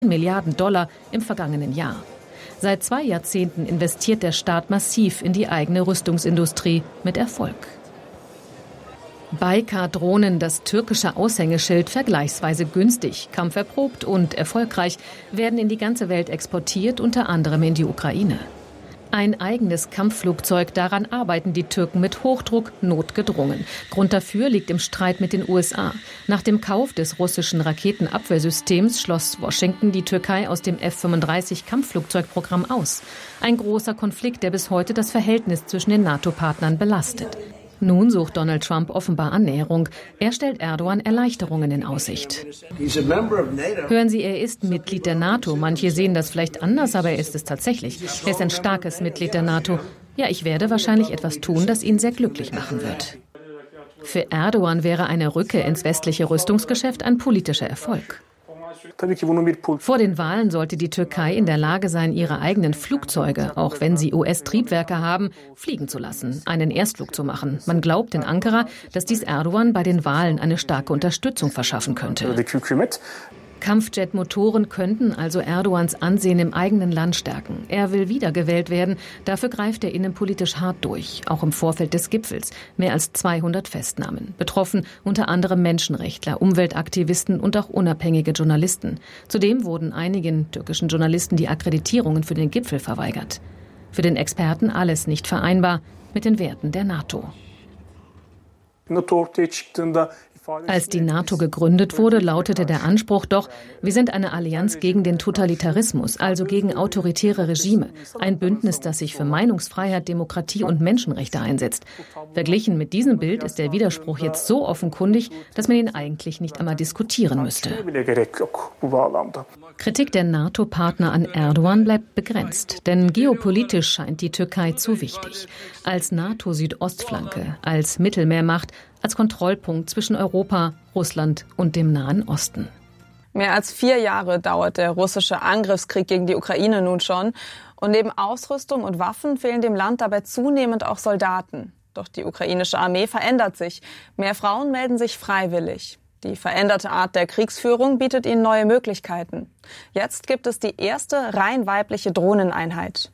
Milliarden $, im vergangenen Jahr. Seit 2 Jahrzehnten investiert der Staat massiv in die eigene Rüstungsindustrie mit Erfolg. Baykar-Drohnen, das türkische Aushängeschild, vergleichsweise günstig, kampferprobt und erfolgreich, werden in die ganze Welt exportiert, unter anderem in die Ukraine. Ein eigenes Kampfflugzeug, daran arbeiten die Türken mit Hochdruck notgedrungen. Grund dafür liegt im Streit mit den USA. Nach dem Kauf des russischen Raketenabwehrsystems schloss Washington die Türkei aus dem F-35-Kampfflugzeugprogramm aus. Ein großer Konflikt, der bis heute das Verhältnis zwischen den NATO-Partnern belastet. Nun sucht Donald Trump offenbar Annäherung. Er stellt Erdogan Erleichterungen in Aussicht. Hören Sie, er ist Mitglied der NATO. Manche sehen das vielleicht anders, aber er ist es tatsächlich. Er ist ein starkes Mitglied der NATO. Ja, ich werde wahrscheinlich etwas tun, das ihn sehr glücklich machen wird. Für Erdogan wäre eine Rückkehr ins westliche Rüstungsgeschäft ein politischer Erfolg. Vor den Wahlen sollte die Türkei in der Lage sein, ihre eigenen Flugzeuge, auch wenn sie US-Triebwerke haben, fliegen zu lassen, einen Erstflug zu machen. Man glaubt in Ankara, dass dies Erdogan bei den Wahlen eine starke Unterstützung verschaffen könnte. Kampfjet-Motoren könnten also Erdogans Ansehen im eigenen Land stärken. Er will wiedergewählt werden. Dafür greift er innenpolitisch hart durch, auch im Vorfeld des Gipfels. Mehr als 200 Festnahmen. Betroffen unter anderem Menschenrechtler, Umweltaktivisten und auch unabhängige Journalisten. Zudem wurden einigen türkischen Journalisten die Akkreditierungen für den Gipfel verweigert. Für den Experten alles nicht vereinbar mit den Werten der NATO. Als die NATO gegründet wurde, lautete der Anspruch doch, wir sind eine Allianz gegen den Totalitarismus, also gegen autoritäre Regime. Ein Bündnis, das sich für Meinungsfreiheit, Demokratie und Menschenrechte einsetzt. Verglichen mit diesem Bild ist der Widerspruch jetzt so offenkundig, dass man ihn eigentlich nicht einmal diskutieren müsste. Kritik der NATO-Partner an Erdogan bleibt begrenzt, denn geopolitisch scheint die Türkei zu wichtig. Als NATO-Südostflanke, als Mittelmeermacht, als Kontrollpunkt zwischen Europa, Russland und dem Nahen Osten. Mehr als 4 Jahre dauert der russische Angriffskrieg gegen die Ukraine nun schon. Und neben Ausrüstung und Waffen fehlen dem Land dabei zunehmend auch Soldaten. Doch die ukrainische Armee verändert sich. Mehr Frauen melden sich freiwillig. Die veränderte Art der Kriegsführung bietet ihnen neue Möglichkeiten. Jetzt gibt es die erste rein weibliche Drohneneinheit.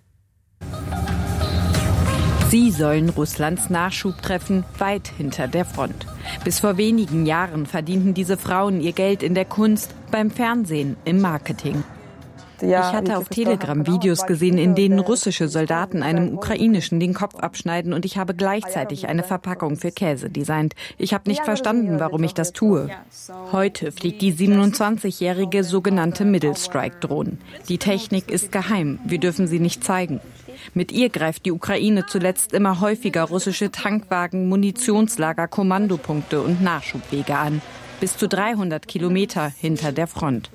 Sie sollen Russlands Nachschub treffen, weit hinter der Front. Bis vor wenigen Jahren verdienten diese Frauen ihr Geld in der Kunst, beim Fernsehen, im Marketing. Ich hatte auf Telegram Videos gesehen, in denen russische Soldaten einem ukrainischen den Kopf abschneiden und ich habe gleichzeitig eine Verpackung für Käse designt. Ich habe nicht verstanden, warum ich das tue. Heute fliegt die 27-jährige sogenannte Middle-Strike-Drohne. Die Technik ist geheim, wir dürfen sie nicht zeigen. Mit ihr greift die Ukraine zuletzt immer häufiger russische Tankwagen, Munitionslager, Kommandopunkte und Nachschubwege an. Bis zu 300 Kilometer hinter der Front.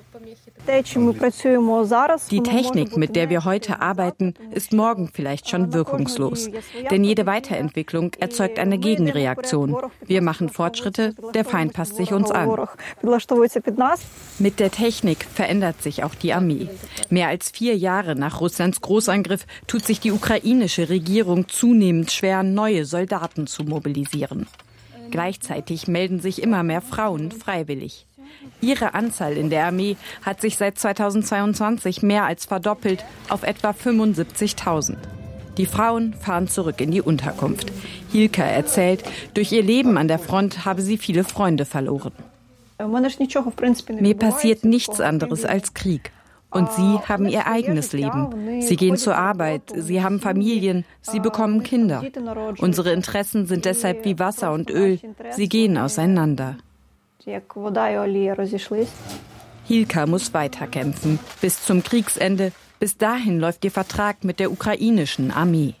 Die Technik, mit der wir heute arbeiten, ist morgen vielleicht schon wirkungslos. Denn jede Weiterentwicklung erzeugt eine Gegenreaktion. Wir machen Fortschritte, der Feind passt sich uns an. Mit der Technik verändert sich auch die Armee. Mehr als 4 Jahre nach Russlands Großangriff tut sich die ukrainische Regierung zunehmend schwer, neue Soldaten zu mobilisieren. Gleichzeitig melden sich immer mehr Frauen freiwillig. Ihre Anzahl in der Armee hat sich seit 2022 mehr als verdoppelt auf etwa 75.000. Die Frauen fahren zurück in die Unterkunft. Hilka erzählt, durch ihr Leben an der Front habe sie viele Freunde verloren. Mir passiert nichts anderes als Krieg. Und sie haben ihr eigenes Leben. Sie gehen zur Arbeit, sie haben Familien, sie bekommen Kinder. Unsere Interessen sind deshalb wie Wasser und Öl. Sie gehen auseinander. Hilka muss weiterkämpfen, bis zum Kriegsende. Bis dahin läuft ihr Vertrag mit der ukrainischen Armee.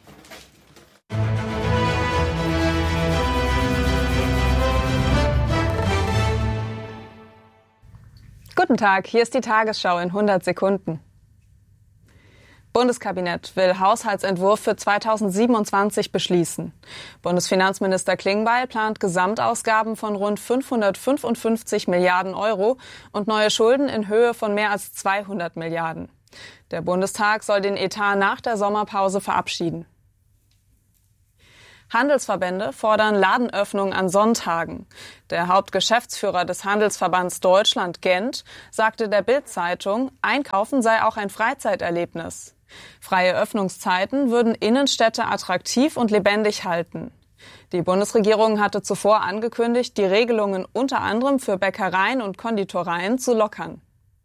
Guten Tag, hier ist die Tagesschau in 100 Sekunden. Bundeskabinett will Haushaltsentwurf für 2027 beschließen. Bundesfinanzminister Klingbeil plant Gesamtausgaben von rund 555 Milliarden Euro und neue Schulden in Höhe von mehr als 200 Milliarden. Der Bundestag soll den Etat nach der Sommerpause verabschieden. Handelsverbände fordern Ladenöffnung an Sonntagen. Der Hauptgeschäftsführer des Handelsverbands Deutschland, Gent, sagte der Bild-Zeitung, Einkaufen sei auch ein Freizeiterlebnis. Freie Öffnungszeiten würden Innenstädte attraktiv und lebendig halten. Die Bundesregierung hatte zuvor angekündigt, die Regelungen unter anderem für Bäckereien und Konditoreien zu lockern.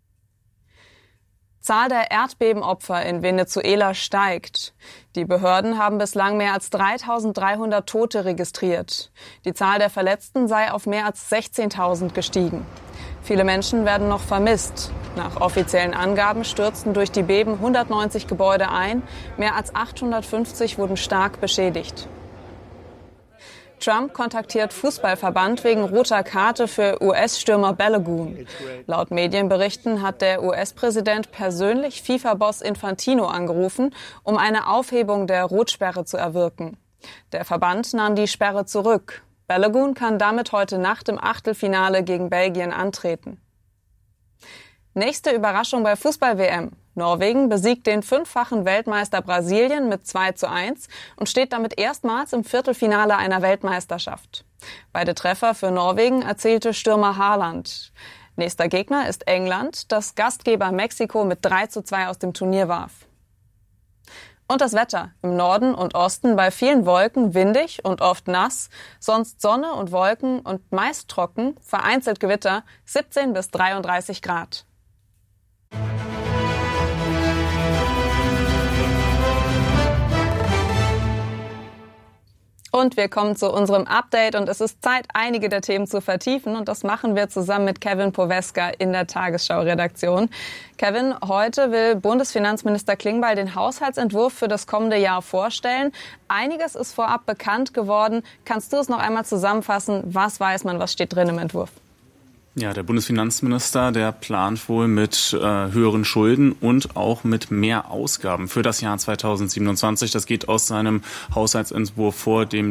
Zahl der Erdbebenopfer in Venezuela steigt. Die Behörden haben bislang mehr als 3.300 Tote registriert. Die Zahl der Verletzten sei auf mehr als 16.000 gestiegen. Viele Menschen werden noch vermisst. Nach offiziellen Angaben stürzten durch die Beben 190 Gebäude ein. Mehr als 850 wurden stark beschädigt. Trump kontaktiert Fußballverband wegen roter Karte für US-Stürmer Balogun. Laut Medienberichten hat der US-Präsident persönlich FIFA-Boss Infantino angerufen, um eine Aufhebung der Rotsperre zu erwirken. Der Verband nahm die Sperre zurück. Balogun kann damit heute Nacht im Achtelfinale gegen Belgien antreten. Nächste Überraschung bei Fußball-WM. Norwegen besiegt den 5-fachen Weltmeister Brasilien mit 2:1 und steht damit erstmals im Viertelfinale einer Weltmeisterschaft. Beide Treffer für Norwegen erzielte Stürmer Haaland. Nächster Gegner ist England, das Gastgeber Mexiko mit 3:2 aus dem Turnier warf. Und das Wetter. Im Norden und Osten bei vielen Wolken windig und oft nass, sonst Sonne und Wolken und meist trocken, vereinzelt Gewitter, 17 bis 33 Grad. Und wir kommen zu unserem Update und es ist Zeit, einige der Themen zu vertiefen und das machen wir zusammen mit Kevin Poweska in der Tagesschau-Redaktion. Kevin, heute will Bundesfinanzminister Klingbeil den Haushaltsentwurf für das kommende Jahr vorstellen. Einiges ist vorab bekannt geworden. Kannst du es noch einmal zusammenfassen? Was weiß man, was steht drin im Entwurf? Ja, der Bundesfinanzminister, der plant wohl mit höheren Schulden und auch mit mehr Ausgaben für das Jahr 2027. Das geht aus seinem Haushaltsentwurf vor, dem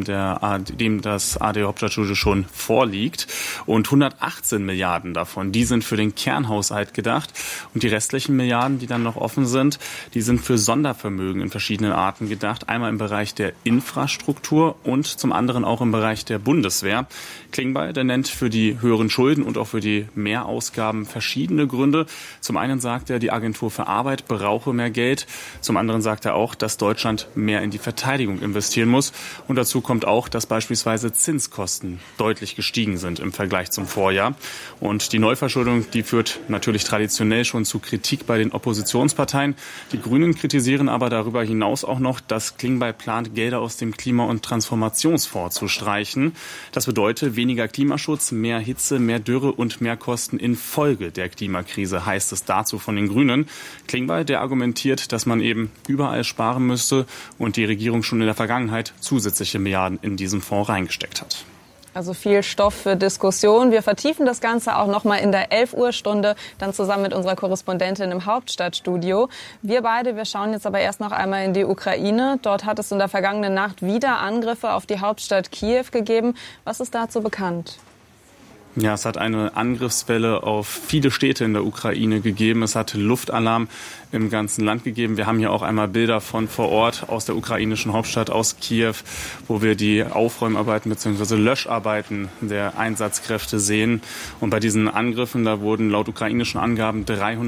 das AD Hauptstadtstudio schon vorliegt. Und 118 Milliarden davon, die sind für den Kernhaushalt gedacht. Und die restlichen Milliarden, die dann noch offen sind, die sind für Sondervermögen in verschiedenen Arten gedacht. Einmal im Bereich der Infrastruktur und zum anderen auch im Bereich der Bundeswehr. Klingbeil, der nennt für die höheren Schulden und auch für die Mehrausgaben verschiedene Gründe. Zum einen sagt er, die Agentur für Arbeit brauche mehr Geld. Zum anderen sagt er auch, dass Deutschland mehr in die Verteidigung investieren muss. Und dazu kommt auch, dass beispielsweise Zinskosten deutlich gestiegen sind im Vergleich zum Vorjahr. Und die Neuverschuldung, die führt natürlich traditionell schon zu Kritik bei den Oppositionsparteien. Die Grünen kritisieren aber darüber hinaus auch noch, dass Klingbeil plant, Gelder aus dem Klima- und Transformationsfonds zu streichen. Das bedeutet weniger Klimaschutz, mehr Hitze, mehr Dürre und mehr Kosten infolge der Klimakrise, heißt es dazu von den Grünen. Klingbeil, der argumentiert, dass man eben überall sparen müsste und die Regierung schon in der Vergangenheit zusätzliche Milliarden in diesen Fonds reingesteckt hat. Also viel Stoff für Diskussion. Wir vertiefen das Ganze auch noch mal in der 11-Uhr-Stunde, dann zusammen mit unserer Korrespondentin im Hauptstadtstudio. Wir schauen jetzt aber erst noch einmal in die Ukraine. Dort hat es in der vergangenen Nacht wieder Angriffe auf die Hauptstadt Kiew gegeben. Was ist dazu bekannt? Ja, es hat eine Angriffswelle auf viele Städte in der Ukraine gegeben. Es hat Luftalarm im ganzen Land gegeben. Wir haben hier auch einmal Bilder von vor Ort aus der ukrainischen Hauptstadt, aus Kiew, wo wir die Aufräumarbeiten bzw. Löscharbeiten der Einsatzkräfte sehen. Und bei diesen Angriffen, da wurden laut ukrainischen Angaben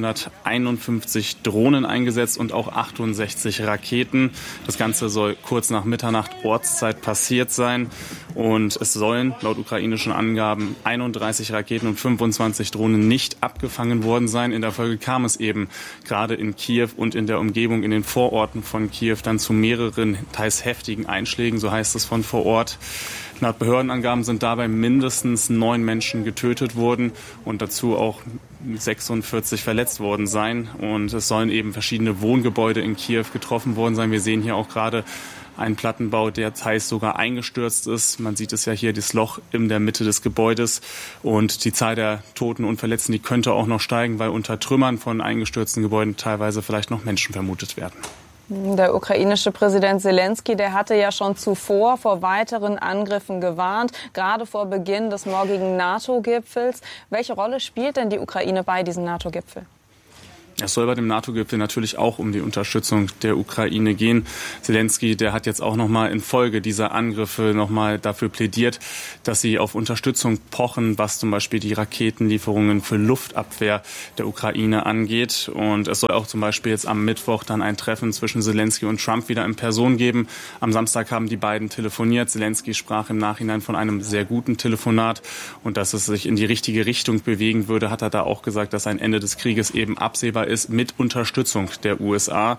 351 Drohnen eingesetzt und auch 68 Raketen. Das Ganze soll kurz nach Mitternacht Ortszeit passiert sein. Und es sollen laut ukrainischen Angaben 31 Raketen und 25 Drohnen nicht abgefangen worden sein. In der Folge kam es eben gerade in Kiew und in der Umgebung, in den Vororten von Kiew, dann zu mehreren, teils heftigen Einschlägen, so heißt es von vor Ort. Laut Behördenangaben sind dabei mindestens 9 Menschen getötet worden und dazu auch 46 verletzt worden sein. Und es sollen eben verschiedene Wohngebäude in Kiew getroffen worden sein. Wir sehen hier auch gerade einen Plattenbau, der teils sogar eingestürzt ist. Man sieht es ja hier, das Loch in der Mitte des Gebäudes. Und die Zahl der Toten und Verletzten, die könnte auch noch steigen, weil unter Trümmern von eingestürzten Gebäuden teilweise vielleicht noch Menschen vermutet werden. Der ukrainische Präsident Zelensky, der hatte ja schon zuvor vor weiteren Angriffen gewarnt, gerade vor Beginn des morgigen NATO-Gipfels. Welche Rolle spielt denn die Ukraine bei diesem NATO-Gipfel? Es soll bei dem NATO-Gipfel natürlich auch um die Unterstützung der Ukraine gehen. Zelensky, der hat jetzt auch nochmal infolge dieser Angriffe nochmal dafür plädiert, dass sie auf Unterstützung pochen, was zum Beispiel die Raketenlieferungen für Luftabwehr der Ukraine angeht. Und es soll auch zum Beispiel jetzt am Mittwoch dann ein Treffen zwischen Zelensky und Trump wieder in Person geben. Am Samstag haben die beiden telefoniert. Zelensky sprach im Nachhinein von einem sehr guten Telefonat und dass es sich in die richtige Richtung bewegen würde, hat er da auch gesagt, dass ein Ende des Krieges eben absehbar ist mit Unterstützung der USA.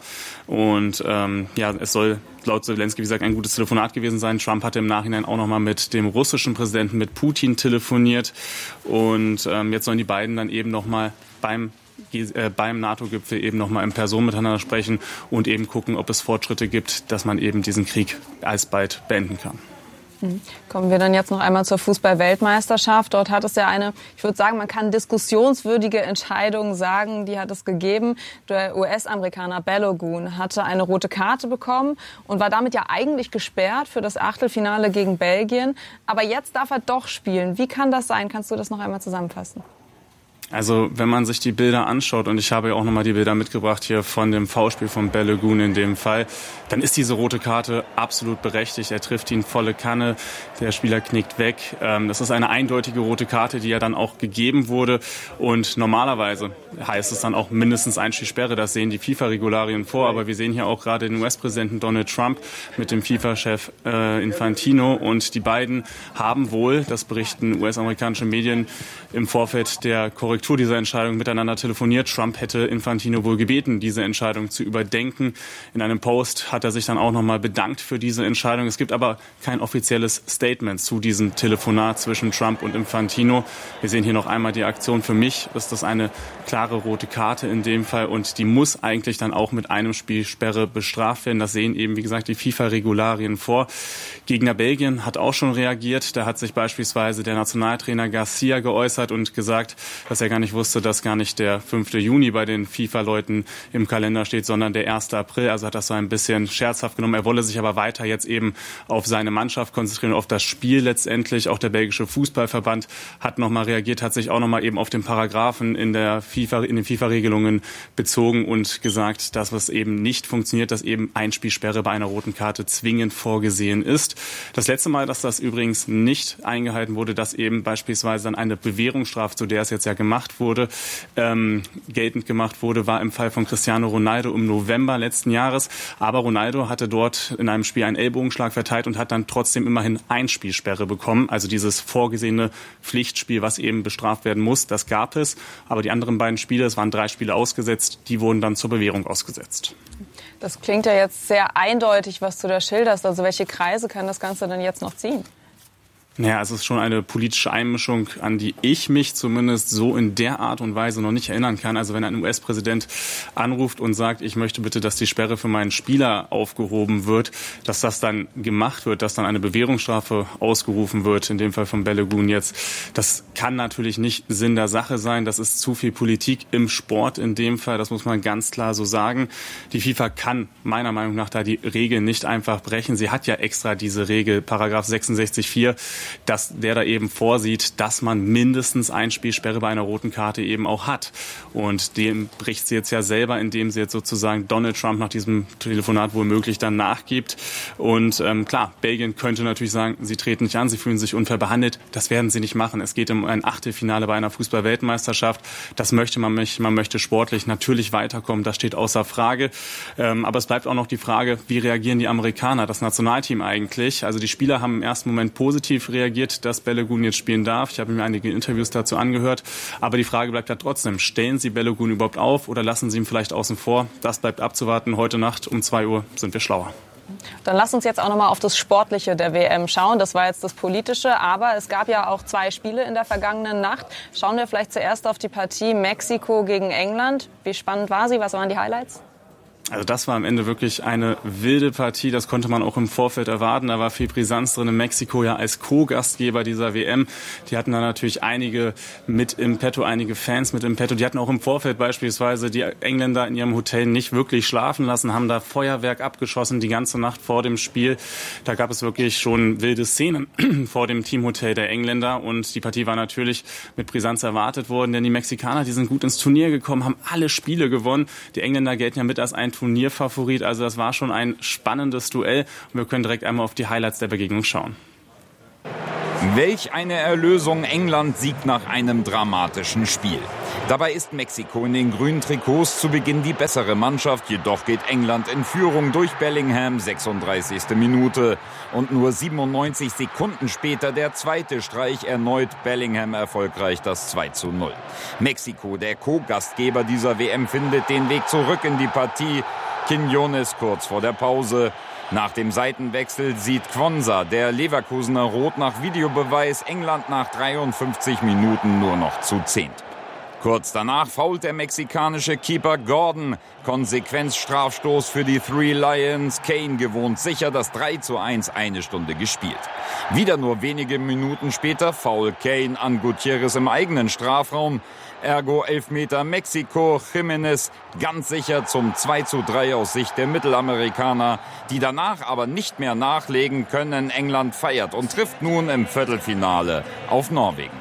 Und es soll laut Zelensky, wie gesagt, ein gutes Telefonat gewesen sein. Trump hatte im Nachhinein auch nochmal mit dem russischen Präsidenten, mit Putin telefoniert. Und jetzt sollen die beiden dann eben nochmal beim NATO-Gipfel eben nochmal in Person miteinander sprechen und eben gucken, ob es Fortschritte gibt, dass man eben diesen Krieg alsbald beenden kann. Kommen wir dann jetzt noch einmal zur Fußball-Weltmeisterschaft. Dort hat es ja eine, ich würde sagen, man kann diskussionswürdige Entscheidung sagen, die hat es gegeben. Der US-Amerikaner Balogun hatte eine rote Karte bekommen und war damit ja eigentlich gesperrt für das Achtelfinale gegen Belgien. Aber jetzt darf er doch spielen. Wie kann das sein? Kannst du das noch einmal zusammenfassen? Also wenn man sich die Bilder anschaut, und ich habe ja auch nochmal die Bilder mitgebracht hier von dem Foulspiel von Balogun in dem Fall, dann ist diese rote Karte absolut berechtigt. Er trifft ihn volle Kanne, der Spieler knickt weg. Das ist eine eindeutige rote Karte, die ja dann auch gegeben wurde. Und normalerweise heißt es dann auch mindestens Einspielsperre. Das sehen die FIFA-Regularien vor. Aber wir sehen hier auch gerade den US-Präsidenten Donald Trump mit dem FIFA-Chef Infantino. Und die beiden haben wohl, das berichten US-amerikanische Medien, im Vorfeld der Korrektur dieser Entscheidung miteinander telefoniert. Trump hätte Infantino wohl gebeten, diese Entscheidung zu überdenken. In einem Post hat er sich dann auch nochmal bedankt für diese Entscheidung. Es gibt aber kein offizielles Statement zu diesem Telefonat zwischen Trump und Infantino. Wir sehen hier noch einmal die Aktion. Für mich ist das eine klare rote Karte in dem Fall und die muss eigentlich dann auch mit einem Spielsperre bestraft werden. Das sehen eben, wie gesagt, die FIFA-Regularien vor. Gegner Belgien hat auch schon reagiert. Da hat sich beispielsweise der Nationaltrainer Garcia geäußert und gesagt, dass er gar nicht wusste, dass gar nicht der 5. Juni bei den FIFA-Leuten im Kalender steht, sondern der 1. April. Also hat das so ein bisschen scherzhaft genommen. Er wolle sich aber weiter jetzt eben auf seine Mannschaft konzentrieren, auf das Spiel letztendlich. Auch der belgische Fußballverband hat nochmal reagiert, hat sich auch nochmal eben auf den Paragraphen in den FIFA-Regelungen bezogen und gesagt, dass es eben nicht funktioniert, dass eben Einspielsperre bei einer roten Karte zwingend vorgesehen ist. Das letzte Mal, dass das übrigens nicht eingehalten wurde, dass eben beispielsweise dann eine Bewährungsstrafe, zu der es jetzt ja gemacht wurde, geltend gemacht wurde, war im Fall von Cristiano Ronaldo im November letzten Jahres. Aber Ronaldo hatte dort in einem Spiel einen Ellbogenschlag verteilt und hat dann trotzdem immerhin Einspielsperre bekommen. Also dieses vorgesehene Pflichtspiel, was eben bestraft werden muss, das gab es. Aber die anderen beiden Spiele, es waren 3 Spiele ausgesetzt, die wurden dann zur Bewährung ausgesetzt. Das klingt ja jetzt sehr eindeutig, was du da schilderst. Also welche Kreise kann das Ganze denn jetzt noch ziehen? Naja, es ist schon eine politische Einmischung, an die ich mich zumindest so in der Art und Weise noch nicht erinnern kann. Also wenn ein US-Präsident anruft und sagt, ich möchte bitte, dass die Sperre für meinen Spieler aufgehoben wird, dass das dann gemacht wird, dass dann eine Bewährungsstrafe ausgerufen wird, in dem Fall von Balogun jetzt, das kann natürlich nicht Sinn der Sache sein. Das ist zu viel Politik im Sport in dem Fall, das muss man ganz klar so sagen. Die FIFA kann meiner Meinung nach da die Regeln nicht einfach brechen. Sie hat ja extra diese Regel, Paragraph 66.4, dass der da eben vorsieht, dass man mindestens Einspielsperre bei einer roten Karte eben auch hat. Und dem bricht sie jetzt ja selber, indem sie jetzt sozusagen Donald Trump nach diesem Telefonat womöglich dann nachgibt. Und klar, Belgien könnte natürlich sagen, sie treten nicht an, sie fühlen sich unfair behandelt. Das werden sie nicht machen. Es geht um ein Achtelfinale bei einer Fußball-Weltmeisterschaft. Das möchte man nicht. Man möchte sportlich natürlich weiterkommen. Das steht außer Frage. Aber es bleibt auch noch die Frage, wie reagieren die Amerikaner, das Nationalteam eigentlich? Also die Spieler haben im ersten Moment positiv reagiert, dass Balogun jetzt spielen darf. Ich habe mir einige Interviews dazu angehört. Aber die Frage bleibt ja trotzdem, stellen Sie Balogun überhaupt auf oder lassen Sie ihn vielleicht außen vor? Das bleibt abzuwarten. Heute Nacht um 2 Uhr sind wir schlauer. Dann lass uns jetzt auch nochmal auf das Sportliche der WM schauen. Das war jetzt das Politische, aber es gab ja auch 2 Spiele in der vergangenen Nacht. Schauen wir vielleicht zuerst auf die Partie Mexiko gegen England. Wie spannend war sie? Was waren die Highlights? Also das war am Ende wirklich eine wilde Partie, das konnte man auch im Vorfeld erwarten. Da war viel Brisanz drin in Mexiko ja als Co-Gastgeber dieser WM. Die hatten da natürlich einige mit im Petto, einige Fans mit im Petto. Die hatten auch im Vorfeld beispielsweise die Engländer in ihrem Hotel nicht wirklich schlafen lassen, haben da Feuerwerk abgeschossen die ganze Nacht vor dem Spiel. Da gab es wirklich schon wilde Szenen vor dem Teamhotel der Engländer und die Partie war natürlich mit Brisanz erwartet worden, denn die Mexikaner, die sind gut ins Turnier gekommen, haben alle Spiele gewonnen. Die Engländer gelten ja mit als ein Turnierfavorit, also das war schon ein spannendes Duell und wir können direkt einmal auf die Highlights der Begegnung schauen. Welch eine Erlösung, England siegt nach einem dramatischen Spiel. Dabei ist Mexiko in den grünen Trikots zu Beginn die bessere Mannschaft, jedoch geht England in Führung durch Bellingham, 36. Minute. Und nur 97 Sekunden später der zweite Streich, erneut Bellingham erfolgreich das 2:0. Mexiko, der Co-Gastgeber dieser WM, findet den Weg zurück in die Partie. Quiñones kurz vor der Pause. Nach dem Seitenwechsel sieht Quonsa, der Leverkusener, rot nach Videobeweis, England nach 53 Minuten nur noch zu 10. Kurz danach fault der mexikanische Keeper Gordon. Konsequenzstrafstoß für die Three Lions. Kane gewohnt sicher das 3:1, eine Stunde gespielt. Wieder nur wenige Minuten später Foul Kane an Gutierrez im eigenen Strafraum. Ergo Elfmeter Mexiko, Jiménez ganz sicher zum 2:3 aus Sicht der Mittelamerikaner, die danach aber nicht mehr nachlegen können. England feiert und trifft nun im Viertelfinale auf Norwegen.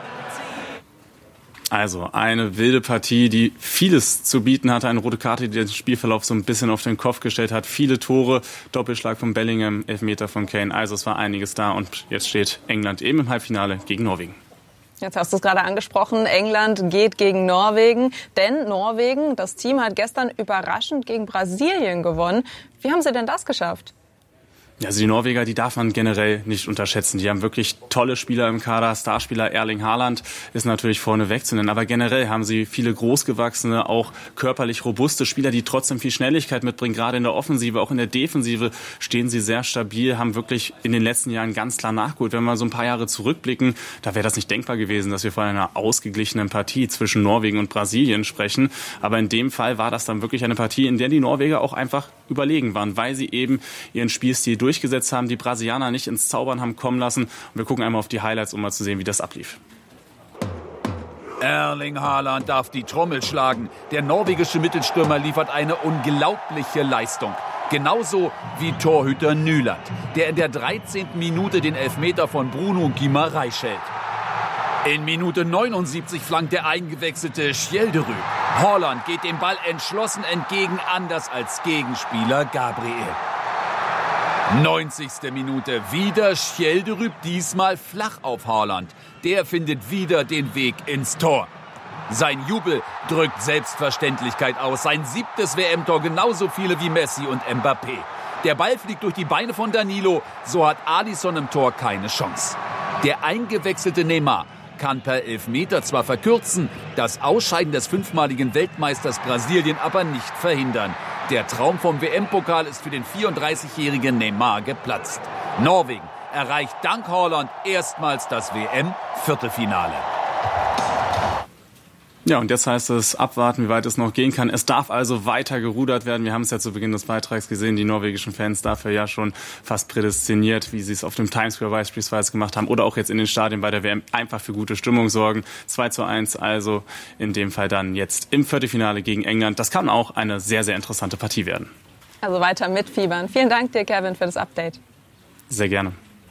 Also eine wilde Partie, die vieles zu bieten hatte. Eine rote Karte, die den Spielverlauf so ein bisschen auf den Kopf gestellt hat. Viele Tore, Doppelschlag von Bellingham, Elfmeter von Kane. Also es war einiges da und jetzt steht England eben im Halbfinale gegen Norwegen. Jetzt hast du es gerade angesprochen, England geht gegen Norwegen. Denn Norwegen, das Team, hat gestern überraschend gegen Brasilien gewonnen. Wie haben sie denn das geschafft? Also die Norweger, die darf man generell nicht unterschätzen. Die haben wirklich tolle Spieler im Kader. Starspieler Erling Haaland ist natürlich vorne wegzunennen. Aber generell haben sie viele großgewachsene, auch körperlich robuste Spieler, die trotzdem viel Schnelligkeit mitbringen. Gerade in der Offensive, auch in der Defensive stehen sie sehr stabil, haben wirklich in den letzten Jahren ganz klar nachgeholt. Wenn wir so ein paar Jahre zurückblicken, da wäre das nicht denkbar gewesen, dass wir von einer ausgeglichenen Partie zwischen Norwegen und Brasilien sprechen. Aber in dem Fall war das dann wirklich eine Partie, in der die Norweger auch einfach überlegen waren, weil sie eben ihren Spielstil durchgesetzt haben, die Brasilianer nicht ins Zaubern haben kommen lassen. Und wir gucken einmal auf die Highlights, um mal zu sehen, wie das ablief. Erling Haaland darf die Trommel schlagen. Der norwegische Mittelstürmer liefert eine unglaubliche Leistung. Genauso wie Torhüter Nyland, der in der 13. Minute den Elfmeter von Bruno Guimarães hält. In Minute 79 flankt der eingewechselte Skjelderud. Haaland geht dem Ball entschlossen entgegen, anders als Gegenspieler Gabriel. 90. Minute, wieder Skjelderud, diesmal flach auf Haaland. Der findet wieder den Weg ins Tor. Sein Jubel drückt Selbstverständlichkeit aus. Sein 7. WM-Tor, genauso viele wie Messi und Mbappé. Der Ball fliegt durch die Beine von Danilo, so hat Alisson im Tor keine Chance. Der eingewechselte Neymar kann per Elfmeter zwar verkürzen, das Ausscheiden des 5-maligen Weltmeisters Brasilien aber nicht verhindern. Der Traum vom WM-Pokal ist für den 34-jährigen Neymar geplatzt. Norwegen erreicht dank Haaland erstmals das WM-Viertelfinale. Ja, und jetzt heißt es abwarten, wie weit es noch gehen kann. Es darf also weiter gerudert werden. Wir haben es ja zu Beginn des Beitrags gesehen, die norwegischen Fans dafür ja schon fast prädestiniert, wie sie es auf dem Times Square beispielsweise gemacht haben oder auch jetzt in den Stadien bei der WM einfach für gute Stimmung sorgen. 2:1 also in dem Fall dann jetzt im Viertelfinale gegen England. Das kann auch eine sehr, sehr interessante Partie werden. Also weiter mitfiebern. Vielen Dank dir, Kevin, für das Update. Sehr gerne.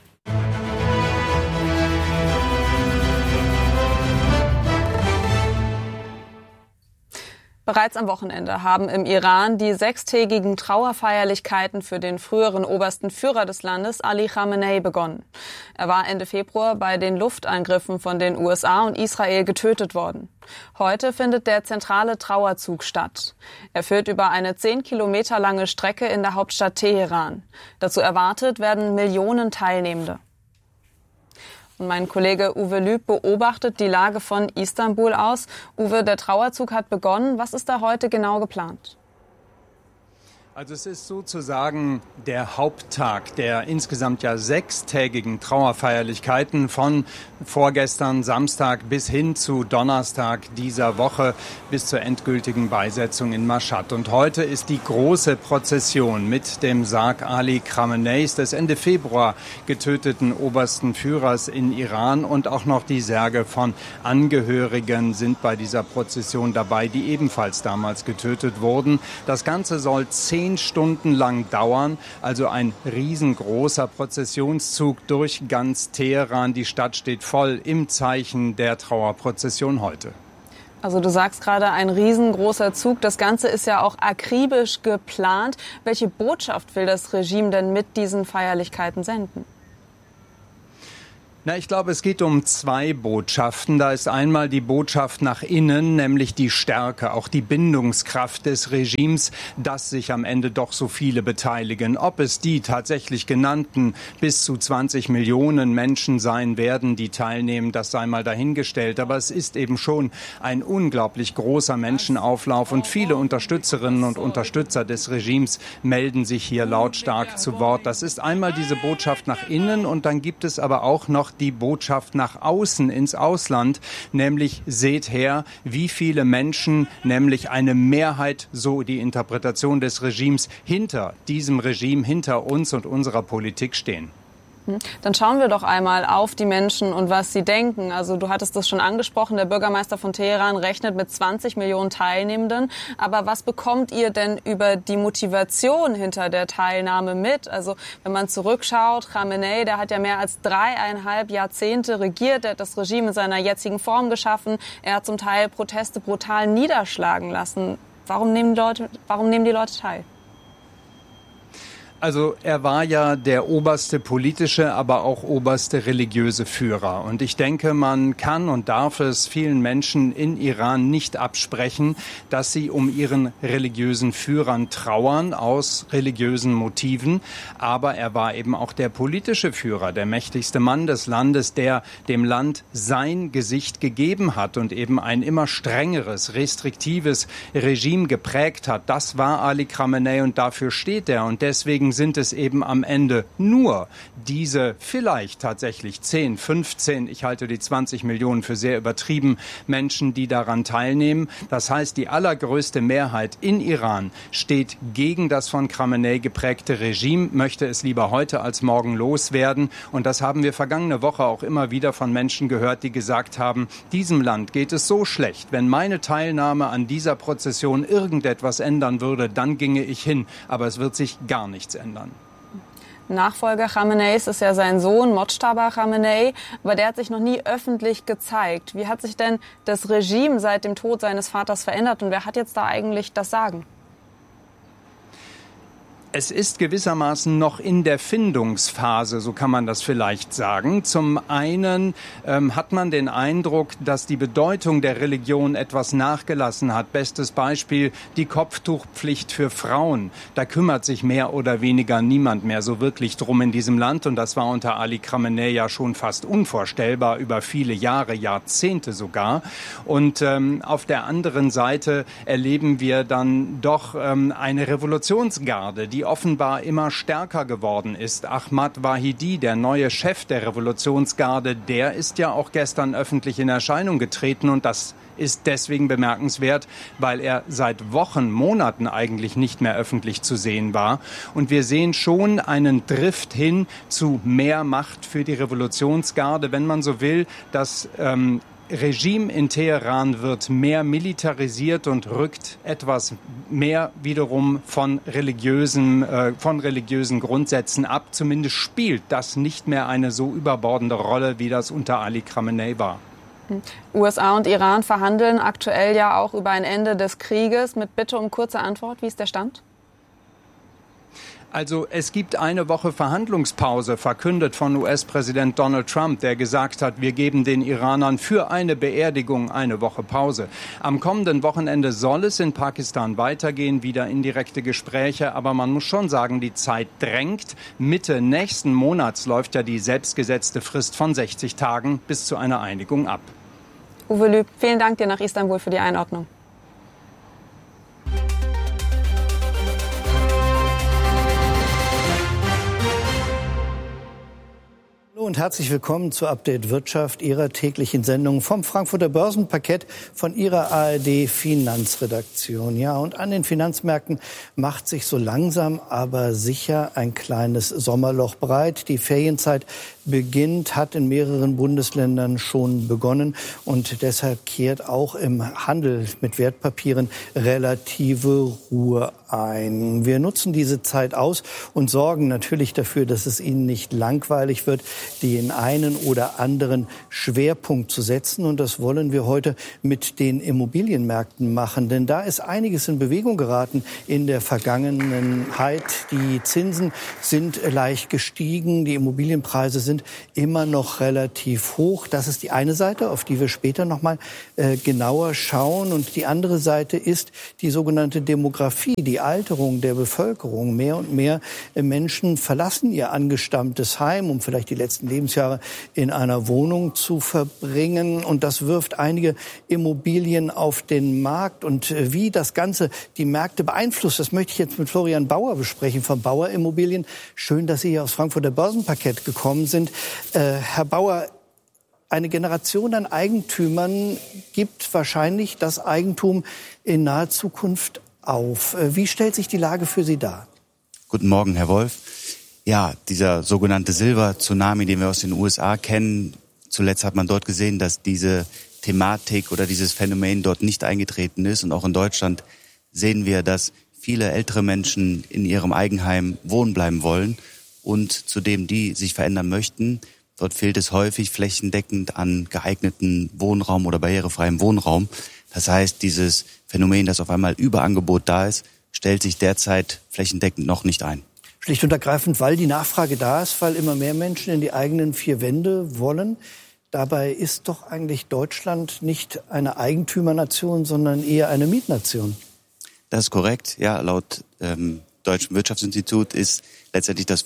Bereits am Wochenende haben im Iran die 6-tägigen Trauerfeierlichkeiten für den früheren obersten Führer des Landes, Ali Khamenei, begonnen. Er war Ende Februar bei den Luftangriffen von den USA und Israel getötet worden. Heute findet der zentrale Trauerzug statt. Er führt über eine 10 Kilometer lange Strecke in der Hauptstadt Teheran. Dazu erwartet werden Millionen Teilnehmende. Und mein Kollege Uwe Lüb beobachtet die Lage von Istanbul aus. Uwe, der Trauerzug hat begonnen. Was ist da heute genau geplant? Also es ist sozusagen der Haupttag der insgesamt ja 6-tägigen Trauerfeierlichkeiten von vorgestern Samstag bis hin zu Donnerstag dieser Woche bis zur endgültigen Beisetzung in Mashhad. Und heute ist die große Prozession mit dem Sarg Ali Khameneis, des Ende Februar getöteten obersten Führers in Iran, und auch noch die Särge von Angehörigen sind bei dieser Prozession dabei, die ebenfalls damals getötet wurden. Das Ganze soll 10 Stunden lang dauern, also ein riesengroßer Prozessionszug durch ganz Teheran. Die Stadt steht voll im Zeichen der Trauerprozession heute. Also du sagst gerade, ein riesengroßer Zug. Das Ganze ist ja auch akribisch geplant. Welche Botschaft will das Regime denn mit diesen Feierlichkeiten senden? Ich glaube, es geht um 2 Botschaften. Da ist einmal die Botschaft nach innen, nämlich die Stärke, auch die Bindungskraft des Regimes, dass sich am Ende doch so viele beteiligen. Ob es die tatsächlich genannten bis zu 20 Millionen Menschen sein werden, die teilnehmen, das sei mal dahingestellt. Aber es ist eben schon ein unglaublich großer Menschenauflauf, und viele Unterstützerinnen und Unterstützer des Regimes melden sich hier lautstark zu Wort. Das ist einmal diese Botschaft nach innen, und dann gibt es aber auch noch die Botschaft nach außen ins Ausland, nämlich seht her, wie viele Menschen, nämlich eine Mehrheit, so die Interpretation des Regimes, hinter diesem Regime, hinter uns und unserer Politik stehen. Dann schauen wir doch einmal auf die Menschen und was sie denken. Also du hattest das schon angesprochen, der Bürgermeister von Teheran rechnet mit 20 Millionen Teilnehmenden. Aber was bekommt ihr denn über die Motivation hinter der Teilnahme mit? Also wenn man zurückschaut, Khamenei, der hat ja mehr als 3,5 Jahrzehnte regiert, er hat das Regime in seiner jetzigen Form geschaffen. Er hat zum Teil Proteste brutal niederschlagen lassen. Warum nehmen die Leute teil? Also er war ja der oberste politische, aber auch oberste religiöse Führer. Und ich denke, man kann und darf es vielen Menschen in Iran nicht absprechen, dass sie um ihren religiösen Führern trauern, aus religiösen Motiven. Aber er war eben auch der politische Führer, der mächtigste Mann des Landes, der dem Land sein Gesicht gegeben hat und eben ein immer strengeres, restriktives Regime geprägt hat. Das war Ali Khamenei, und dafür steht er. Und deswegen sind es eben am Ende nur diese vielleicht tatsächlich 10, 15, ich halte die 20 Millionen für sehr übertrieben, Menschen, die daran teilnehmen. Das heißt, die allergrößte Mehrheit in Iran steht gegen das von Khamenei geprägte Regime, möchte es lieber heute als morgen loswerden. Und das haben wir vergangene Woche auch immer wieder von Menschen gehört, die gesagt haben, diesem Land geht es so schlecht. Wenn meine Teilnahme an dieser Prozession irgendetwas ändern würde, dann ginge ich hin. Aber es wird sich gar nichts ändern. Nachfolger Khameneis ist ja sein Sohn Mojtaba Khamenei, aber der hat sich noch nie öffentlich gezeigt. Wie hat sich denn das Regime seit dem Tod seines Vaters verändert, und wer hat jetzt da eigentlich das Sagen? Es ist gewissermaßen noch in der Findungsphase, so kann man das vielleicht sagen. Zum einen hat man den Eindruck, dass die Bedeutung der Religion etwas nachgelassen hat. Bestes Beispiel die Kopftuchpflicht für Frauen. Da kümmert sich mehr oder weniger niemand mehr so wirklich drum in diesem Land. Und das war unter Ali Khamenei ja schon fast unvorstellbar, über viele Jahre, Jahrzehnte sogar. Und auf der anderen Seite erleben wir dann doch eine Revolutionsgarde, die offenbar immer stärker geworden ist. Ahmad Wahidi, der neue Chef der Revolutionsgarde, der ist ja auch gestern öffentlich in Erscheinung getreten, und das ist deswegen bemerkenswert, weil er seit Wochen, Monaten eigentlich nicht mehr öffentlich zu sehen war. Und wir sehen schon einen Drift hin zu mehr Macht für die Revolutionsgarde, wenn man so will, dass Regime in Teheran wird mehr militarisiert und rückt etwas mehr wiederum von religiösen Grundsätzen ab. Zumindest spielt das nicht mehr eine so überbordende Rolle, wie das unter Ali Khamenei war. USA und Iran verhandeln aktuell ja auch über ein Ende des Krieges. Mit Bitte um kurze Antwort, wie ist der Stand? Also es gibt eine Woche Verhandlungspause, verkündet von US-Präsident Donald Trump, der gesagt hat, wir geben den Iranern für eine Beerdigung eine Woche Pause. Am kommenden Wochenende soll es in Pakistan weitergehen, wieder indirekte Gespräche. Aber man muss schon sagen, die Zeit drängt. Mitte nächsten Monats läuft ja die selbstgesetzte Frist von 60 Tagen bis zu einer Einigung ab. Uwe Lüb, vielen Dank dir nach Istanbul für die Einordnung. und herzlich willkommen zu Update Wirtschaft, Ihrer täglichen Sendung vom Frankfurter Börsenparkett von Ihrer ARD Finanzredaktion. Ja, und an den Finanzmärkten macht sich so langsam, aber sicher ein kleines Sommerloch breit. Die Ferienzeit beginnt, hat in mehreren Bundesländern schon begonnen und deshalb kehrt auch im Handel mit Wertpapieren relative Ruhe ein. Wir nutzen diese Zeit aus und sorgen natürlich dafür, dass es Ihnen nicht langweilig wird, den einen oder anderen Schwerpunkt zu setzen. Und das wollen wir heute mit den Immobilienmärkten machen. Denn da ist einiges in Bewegung geraten in der Vergangenheit. Die Zinsen sind leicht gestiegen, die Immobilienpreise sind immer noch relativ hoch. Das ist die eine Seite, auf die wir später noch mal genauer schauen. Und die andere Seite ist die sogenannte Demografie, die Alterung der Bevölkerung. Mehr und mehr Menschen verlassen ihr angestammtes Heim, um vielleicht die letzten Lebensjahre in einer Wohnung zu verbringen. Und das wirft einige Immobilien auf den Markt. Und wie das Ganze die Märkte beeinflusst, das möchte ich jetzt mit Florian Bauer besprechen von Bauer Immobilien. Schön, dass Sie hier aufs Frankfurter Börsenparkett gekommen sind. Herr Bauer, eine Generation an Eigentümern gibt wahrscheinlich das Eigentum in naher Zukunft auf. Wie stellt sich die Lage für Sie dar? Guten Morgen, Herr Wolf. Ja, dieser sogenannte Silber-Tsunami, den wir aus den USA kennen, zuletzt hat man dort gesehen, dass diese Thematik oder dieses Phänomen dort nicht eingetreten ist. Und auch in Deutschland sehen wir, dass viele ältere Menschen in ihrem Eigenheim wohnen bleiben wollen und zudem die sich verändern möchten. Dort fehlt es häufig flächendeckend an geeigneten Wohnraum oder barrierefreiem Wohnraum. Das heißt, dieses Phänomen, dass auf einmal Überangebot da ist, stellt sich derzeit flächendeckend noch nicht ein. Schlicht und ergreifend, weil die Nachfrage da ist, weil immer mehr Menschen in die eigenen vier Wände wollen. Dabei ist doch eigentlich Deutschland nicht eine Eigentümernation, sondern eher eine Mietnation. Das ist korrekt. Ja, laut Deutschen Wirtschaftsinstitut ist letztendlich, dass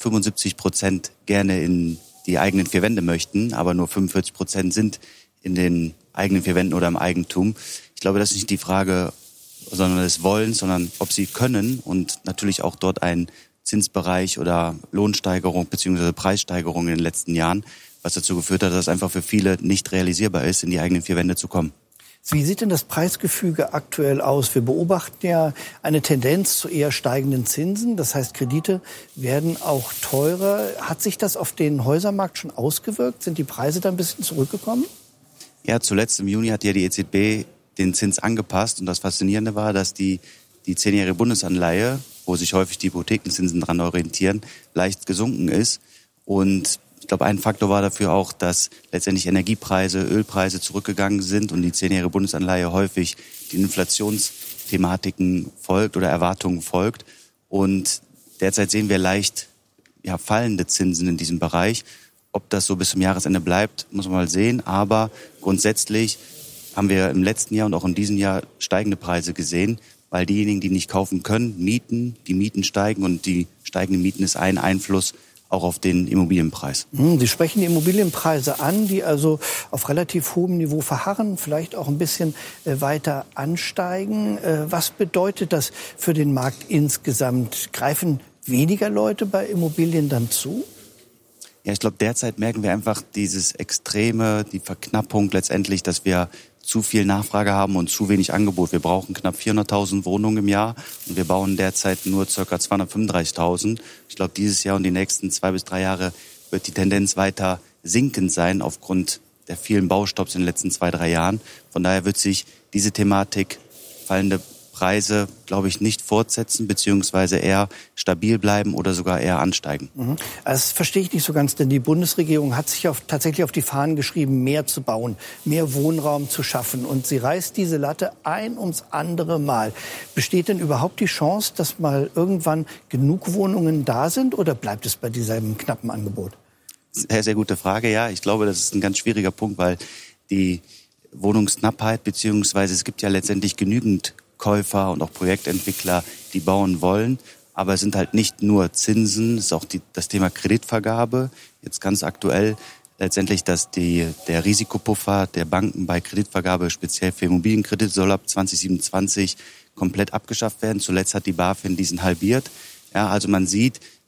75% gerne in die eigenen vier Wände möchten, aber nur 45% sind in den eigenen vier Wänden oder im Eigentum. Ich glaube, das ist nicht die Frage, sondern des Wollens, sondern ob sie können und natürlich auch dort ein Zinsbereich oder Lohnsteigerung bzw. Preissteigerung in den letzten Jahren, was dazu geführt hat, dass es einfach für viele nicht realisierbar ist, in die eigenen vier Wände zu kommen. Wie sieht denn das Preisgefüge aktuell aus? Wir beobachten ja eine Tendenz zu eher steigenden Zinsen. Das heißt, Kredite werden auch teurer. Hat sich das auf den Häusermarkt schon ausgewirkt? Sind die Preise da ein bisschen zurückgekommen? Ja, zuletzt im Juni hat ja die EZB den Zins angepasst. Und das Faszinierende war, dass die 10-jährige Bundesanleihe, wo sich häufig die Hypothekenzinsen dran orientieren, leicht gesunken ist. Und ich glaube, ein Faktor war dafür auch, dass letztendlich Energiepreise, Ölpreise zurückgegangen sind und die 10-jährige Bundesanleihe häufig den Inflationsthematiken folgt oder Erwartungen folgt. Und derzeit sehen wir leicht fallende Zinsen in diesem Bereich. Ob das so bis zum Jahresende bleibt, muss man mal sehen. Aber grundsätzlich haben wir im letzten Jahr und auch in diesem Jahr steigende Preise gesehen, weil diejenigen, die nicht kaufen können, mieten, die Mieten steigen und die steigenden Mieten ist ein Einfluss auch auf den Immobilienpreis. Sie sprechen die Immobilienpreise an, die also auf relativ hohem Niveau verharren, vielleicht auch ein bisschen weiter ansteigen. Was bedeutet das für den Markt insgesamt? Greifen weniger Leute bei Immobilien dann zu? Ja, ich glaube, derzeit merken wir einfach dieses Extreme, die Verknappung letztendlich, dass wir zu viel Nachfrage haben und zu wenig Angebot. Wir brauchen knapp 400.000 Wohnungen im Jahr und wir bauen derzeit nur ca. 235.000. Ich glaube, dieses Jahr und die nächsten 2 bis 3 Jahre wird die Tendenz weiter sinkend sein aufgrund der vielen Baustopps in den letzten 2, 3 Jahren. Von daher wird sich diese Thematik fallende Preise, glaube ich, nicht fortsetzen, beziehungsweise eher stabil bleiben oder sogar eher ansteigen. Das verstehe ich nicht so ganz, denn die Bundesregierung hat sich tatsächlich auf die Fahnen geschrieben, mehr zu bauen, mehr Wohnraum zu schaffen. Und sie reißt diese Latte ein ums andere Mal. Besteht denn überhaupt die Chance, dass mal irgendwann genug Wohnungen da sind oder bleibt es bei diesem knappen Angebot? Sehr, sehr gute Frage. Ja, ich glaube, das ist ein ganz schwieriger Punkt, weil die Wohnungsknappheit, beziehungsweise es gibt ja letztendlich genügend Käufer und auch Projektentwickler, die bauen wollen. Aber es sind halt nicht nur Zinsen, es ist auch das Thema Kreditvergabe. Jetzt ganz aktuell letztendlich, dass der Risikopuffer der Banken bei Kreditvergabe speziell für Immobilienkredite soll ab 2027 komplett abgeschafft werden. Zuletzt hat die BaFin diesen halbiert. Ja, also man sieht,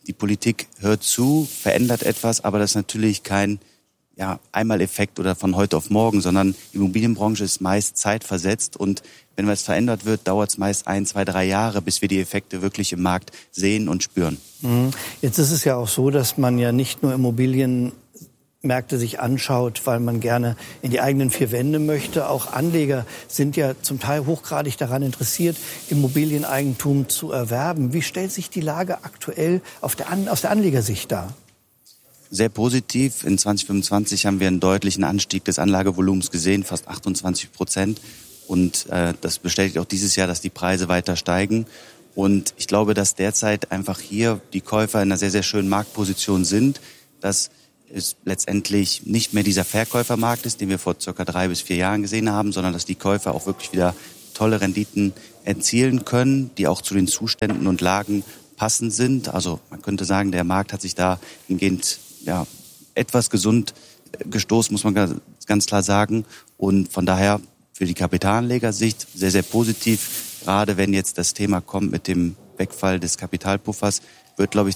die Politik hört zu, verändert etwas, aber das ist natürlich kein Einmaleffekt oder von heute auf morgen, sondern die Immobilienbranche ist meist zeitversetzt und wenn was verändert wird, dauert es meist 1, 2, 3 Jahre, bis wir die Effekte wirklich im Markt sehen und spüren. Jetzt ist es ja auch so, dass man ja nicht nur Immobilienmärkte sich anschaut, weil man gerne in die eigenen 4 Wände möchte. Auch Anleger sind ja zum Teil hochgradig daran interessiert, Immobilieneigentum zu erwerben. Wie stellt sich die Lage aktuell aus der Anlegersicht dar? Sehr positiv. In 2025 haben wir einen deutlichen Anstieg des Anlagevolumens gesehen, fast 28%. Und das bestätigt auch dieses Jahr, dass die Preise weiter steigen. Und ich glaube, dass derzeit einfach hier die Käufer in einer sehr, sehr schönen Marktposition sind, dass es letztendlich nicht mehr dieser Verkäufermarkt ist, den wir vor ca. 3 bis 4 Jahren gesehen haben, sondern dass die Käufer auch wirklich wieder tolle Renditen erzielen können, die auch zu den Zuständen und Lagen passend sind. Also man könnte sagen, der Markt hat sich da hingehend etwas gesund gestoßen, muss man ganz klar sagen. Und von daher für die Kapitalanlegersicht sehr, sehr positiv. Gerade wenn jetzt das Thema kommt mit dem Wegfall des Kapitalpuffers, wird, glaube ich,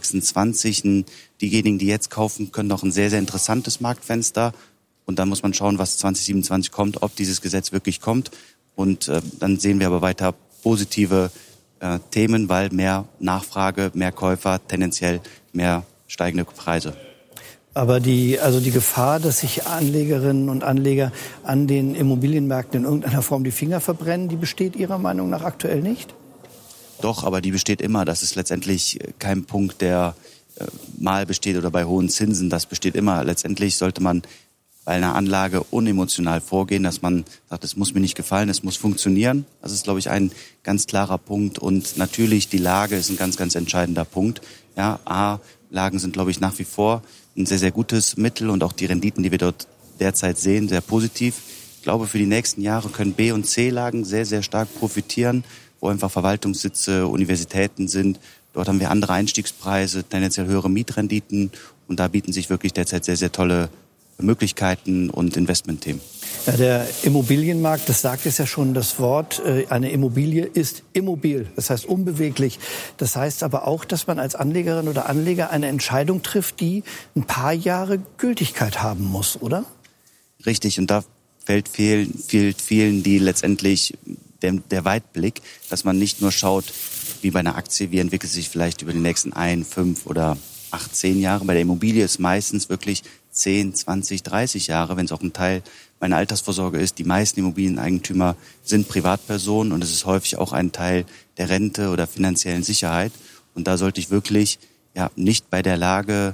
2026 diejenigen, die jetzt kaufen, können noch ein sehr, sehr interessantes Marktfenster. Und dann muss man schauen, was 2027 kommt, ob dieses Gesetz wirklich kommt. Und dann sehen wir aber weiter positive Themen, weil mehr Nachfrage, mehr Käufer, tendenziell mehr steigende Preise. Aber die Gefahr, dass sich Anlegerinnen und Anleger an den Immobilienmärkten in irgendeiner Form die Finger verbrennen, die besteht Ihrer Meinung nach aktuell nicht? Doch, aber die besteht immer. Das ist letztendlich kein Punkt, der mal besteht oder bei hohen Zinsen. Das besteht immer. Letztendlich sollte man bei einer Anlage unemotional vorgehen, dass man sagt, es muss mir nicht gefallen, es muss funktionieren. Das ist, glaube ich, ein ganz klarer Punkt. Und natürlich die Lage ist ein ganz, ganz entscheidender Punkt. Ja, Lagen sind, glaube ich, nach wie vor ein sehr, sehr gutes Mittel und auch die Renditen, die wir dort derzeit sehen, sehr positiv. Ich glaube, für die nächsten Jahre können B- und C-Lagen sehr, sehr stark profitieren, wo einfach Verwaltungssitze, Universitäten sind. Dort haben wir andere Einstiegspreise, tendenziell höhere Mietrenditen und da bieten sich wirklich derzeit sehr, sehr tolle Möglichkeiten und Investmentthemen. Ja, der Immobilienmarkt, das sagt es ja schon, das Wort, eine Immobilie ist immobil, das heißt unbeweglich. Das heißt aber auch, dass man als Anlegerin oder Anleger eine Entscheidung trifft, die ein paar Jahre Gültigkeit haben muss, oder? Richtig, und da fehlt vielen, die letztendlich der Weitblick, dass man nicht nur schaut, wie bei einer Aktie, wie entwickelt sich vielleicht über die nächsten 1, 5 oder 8, 10 Jahre. Bei der Immobilie ist meistens wirklich 10, 20, 30 Jahre, wenn es auch ein Teil meiner Altersvorsorge ist. Die meisten Immobilieneigentümer sind Privatpersonen und es ist häufig auch ein Teil der Rente oder finanziellen Sicherheit. Und da sollte ich wirklich nicht bei der Lage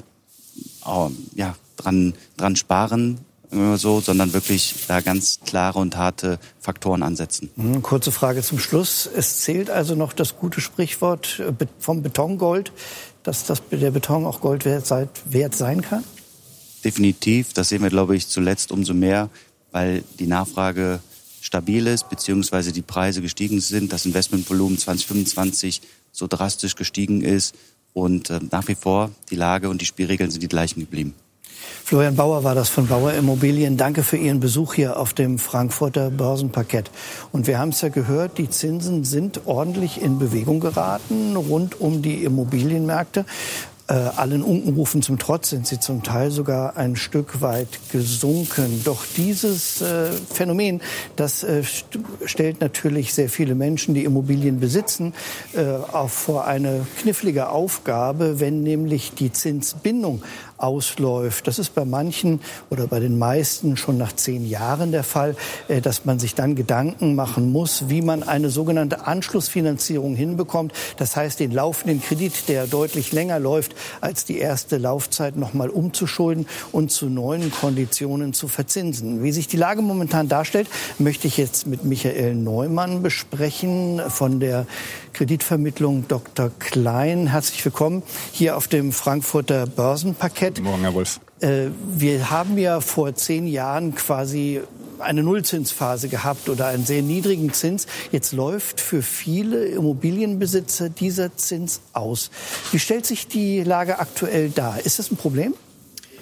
dran sparen, so, sondern wirklich da ganz klare und harte Faktoren ansetzen. Kurze Frage zum Schluss. Es zählt also noch das gute Sprichwort vom Betongold, dass der Beton auch Gold wert sein kann? Definitiv. Das sehen wir, glaube ich, zuletzt umso mehr, weil die Nachfrage stabil ist, beziehungsweise die Preise gestiegen sind, das Investmentvolumen 2025 so drastisch gestiegen ist und nach wie vor die Lage und die Spielregeln sind die gleichen geblieben. Florian Bauer war das von Bauer Immobilien. Danke für Ihren Besuch hier auf dem Frankfurter Börsenparkett. Und wir haben es ja gehört, die Zinsen sind ordentlich in Bewegung geraten rund um die Immobilienmärkte. Allen Unkenrufen zum Trotz sind sie zum Teil sogar ein Stück weit gesunken. Doch dieses Phänomen, das stellt natürlich sehr viele Menschen, die Immobilien besitzen, auch vor eine knifflige Aufgabe, wenn nämlich die Zinsbindung ausläuft. Das ist bei manchen oder bei den meisten schon nach 10 Jahren der Fall, dass man sich dann Gedanken machen muss, wie man eine sogenannte Anschlussfinanzierung hinbekommt. Das heißt, den laufenden Kredit, der deutlich länger läuft als die erste Laufzeit, nochmal umzuschulden und zu neuen Konditionen zu verzinsen. Wie sich die Lage momentan darstellt, möchte ich jetzt mit Michael Neumann besprechen von der Kreditvermittlung Dr. Klein. Herzlich willkommen hier auf dem Frankfurter Börsenparkett. Guten Morgen, Herr Wolf. Wir haben ja vor 10 Jahren quasi eine Nullzinsphase gehabt oder einen sehr niedrigen Zins. Jetzt läuft für viele Immobilienbesitzer dieser Zins aus. Wie stellt sich die Lage aktuell dar? Ist das ein Problem?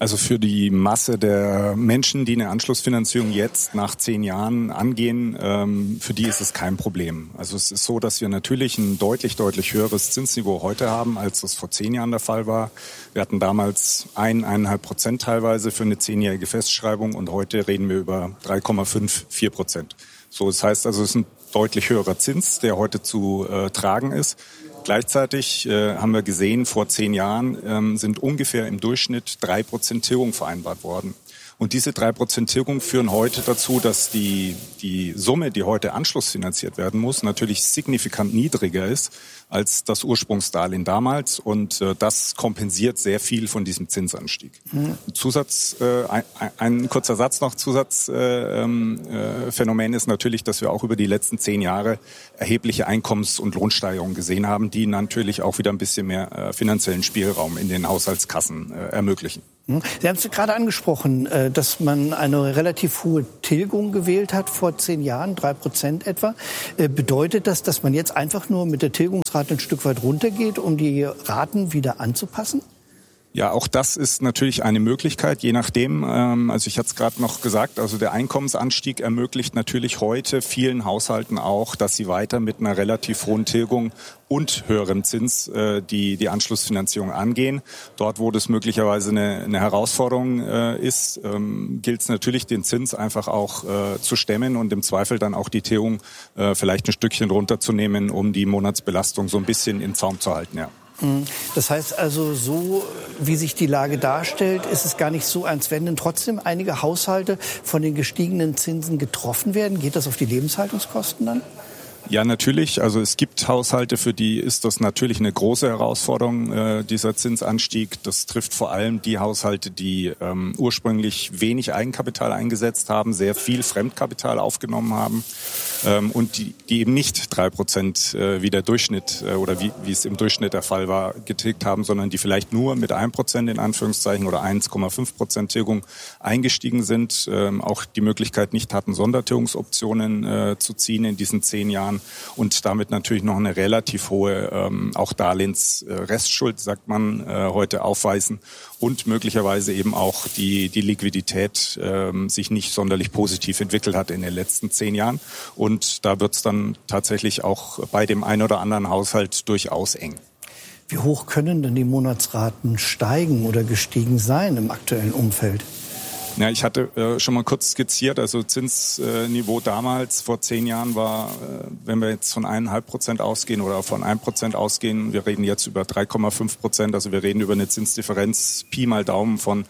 Also für die Masse der Menschen, die eine Anschlussfinanzierung jetzt nach 10 Jahren angehen, für die ist es kein Problem. Also es ist so, dass wir natürlich ein deutlich höheres Zinsniveau heute haben, als das vor 10 Jahren der Fall war. Wir hatten damals 1,5% teilweise für eine 10-jährige Festschreibung und heute reden wir über 3,5-4%. So, das heißt also, es ist ein deutlich höherer Zins, der heute zu tragen ist. Gleichzeitig haben wir gesehen, vor 10 Jahren sind ungefähr im Durchschnitt 3% Tilgung vereinbart worden. Und diese 3% Tilgung führen heute dazu, dass die Summe, die heute anschlussfinanziert werden muss, natürlich signifikant niedriger ist als das Ursprungsdarlehen damals. Und das kompensiert sehr viel von diesem Zinsanstieg. Ein kurzer Satz noch. Zusatzphänomen ist natürlich, dass wir auch über die letzten 10 Jahre erhebliche Einkommens- und Lohnsteigerungen gesehen haben, die natürlich auch wieder ein bisschen mehr finanziellen Spielraum in den Haushaltskassen ermöglichen. Sie haben es gerade angesprochen, dass man eine relativ hohe Tilgung gewählt hat vor 10 Jahren, 3% etwa. Bedeutet das, dass man jetzt einfach nur mit der Tilgungsrate ein Stück weit runtergeht, um die Raten wieder anzupassen? Ja, auch das ist natürlich eine Möglichkeit, je nachdem. Also ich hatte es gerade noch gesagt, also der Einkommensanstieg ermöglicht natürlich heute vielen Haushalten auch, dass sie weiter mit einer relativ hohen Tilgung und höherem Zins die Anschlussfinanzierung angehen. Dort, wo das möglicherweise eine Herausforderung ist, gilt es natürlich, den Zins einfach auch zu stemmen und im Zweifel dann auch die Tilgung vielleicht ein Stückchen runterzunehmen, um die Monatsbelastung so ein bisschen in Zaum zu halten, ja. Das heißt also, so wie sich die Lage darstellt, ist es gar nicht so, als wenn denn trotzdem einige Haushalte von den gestiegenen Zinsen getroffen werden. Geht das auf die Lebenshaltungskosten dann? Ja, natürlich. Also es gibt Haushalte, für die ist das natürlich eine große Herausforderung, dieser Zinsanstieg. Das trifft vor allem die Haushalte, die ursprünglich wenig Eigenkapital eingesetzt haben, sehr viel Fremdkapital aufgenommen haben und die eben nicht 3% wie der Durchschnitt oder wie es im Durchschnitt der Fall war, getilgt haben, sondern die vielleicht nur mit 1% in Anführungszeichen oder 1,5% Tilgung eingestiegen sind, auch die Möglichkeit nicht hatten, Sondertilgungsoptionen zu ziehen in diesen 10 Jahren. Und damit natürlich noch eine relativ hohe auch Darlehensrestschuld, sagt man, heute aufweisen und möglicherweise eben auch die Liquidität sich nicht sonderlich positiv entwickelt hat in den letzten 10 Jahren. Und da wird es dann tatsächlich auch bei dem einen oder anderen Haushalt durchaus eng. Wie hoch können denn die Monatsraten steigen oder gestiegen sein im aktuellen Umfeld? Ja, ich hatte schon mal kurz skizziert, also Zinsniveau damals vor 10 Jahren war, wenn wir jetzt von 1,5% ausgehen oder von 1% ausgehen, wir reden jetzt über 3,5%, also wir reden über eine Zinsdifferenz Pi mal Daumen von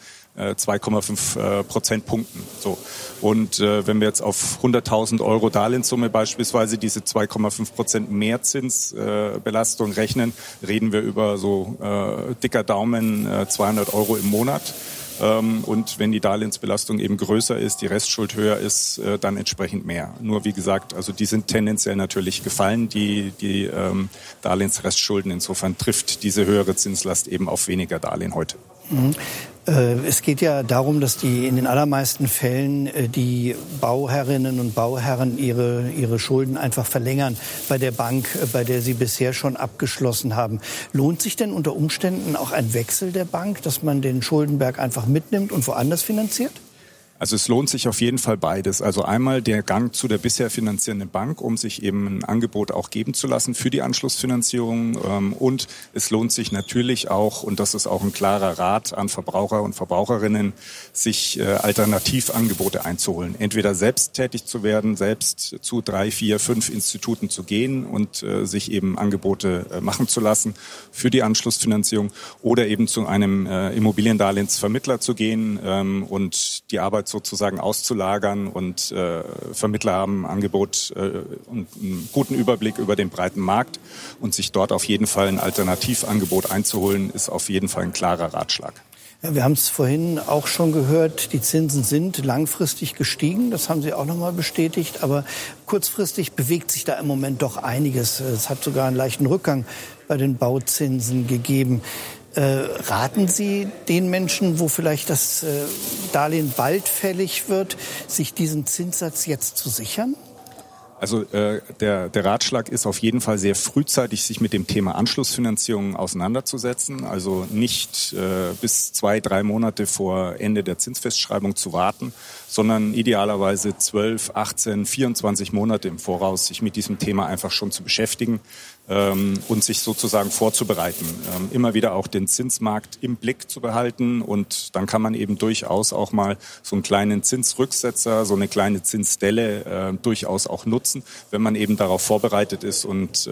2,5 Prozentpunkten. So. Und wenn wir jetzt auf 100.000 Euro Darlehenssumme beispielsweise diese 2,5% Mehrzinsbelastung rechnen, reden wir über so dicker Daumen 200 Euro im Monat. Und wenn die Darlehensbelastung eben größer ist, die Restschuld höher ist, dann entsprechend mehr. Nur wie gesagt, also die sind tendenziell natürlich gefallen, die Darlehensrestschulden. Insofern trifft diese höhere Zinslast eben auf weniger Darlehen heute. Es geht ja darum, dass in den allermeisten Fällen die Bauherrinnen und Bauherren ihre Schulden einfach verlängern bei der Bank, bei der sie bisher schon abgeschlossen haben. Lohnt sich denn unter Umständen auch ein Wechsel der Bank, dass man den Schuldenberg einfach mitnimmt und woanders finanziert? Also es lohnt sich auf jeden Fall beides. Also einmal der Gang zu der bisher finanzierenden Bank, um sich eben ein Angebot auch geben zu lassen für die Anschlussfinanzierung. Und es lohnt sich natürlich auch, und das ist auch ein klarer Rat an Verbraucher und Verbraucherinnen, sich Alternativangebote einzuholen. Entweder selbst tätig zu werden, selbst zu 3, 4, 5 Instituten zu gehen und sich eben Angebote machen zu lassen für die Anschlussfinanzierung oder eben zu einem Immobiliendarlehensvermittler zu gehen und die Arbeit sozusagen auszulagern und Vermittler haben ein Angebot und einen guten Überblick über den breiten Markt und sich dort auf jeden Fall ein Alternativangebot einzuholen, ist auf jeden Fall ein klarer Ratschlag. Ja, wir haben es vorhin auch schon gehört, die Zinsen sind langfristig gestiegen, das haben Sie auch nochmal bestätigt, aber kurzfristig bewegt sich da im Moment doch einiges. Es hat sogar einen leichten Rückgang bei den Bauzinsen gegeben. Raten Sie den Menschen, wo vielleicht das Darlehen bald fällig wird, sich diesen Zinssatz jetzt zu sichern? Also der Ratschlag ist auf jeden Fall sehr frühzeitig, sich mit dem Thema Anschlussfinanzierung auseinanderzusetzen. Also nicht bis 2-3 Monate vor Ende der Zinsfestschreibung zu warten, sondern idealerweise 12, 18, 24 Monate im Voraus sich mit diesem Thema einfach schon zu beschäftigen und sich sozusagen vorzubereiten. Immer wieder auch den Zinsmarkt im Blick zu behalten und dann kann man eben durchaus auch mal so einen kleinen Zinsrücksetzer, so eine kleine Zinsdelle durchaus auch nutzen, wenn man eben darauf vorbereitet ist und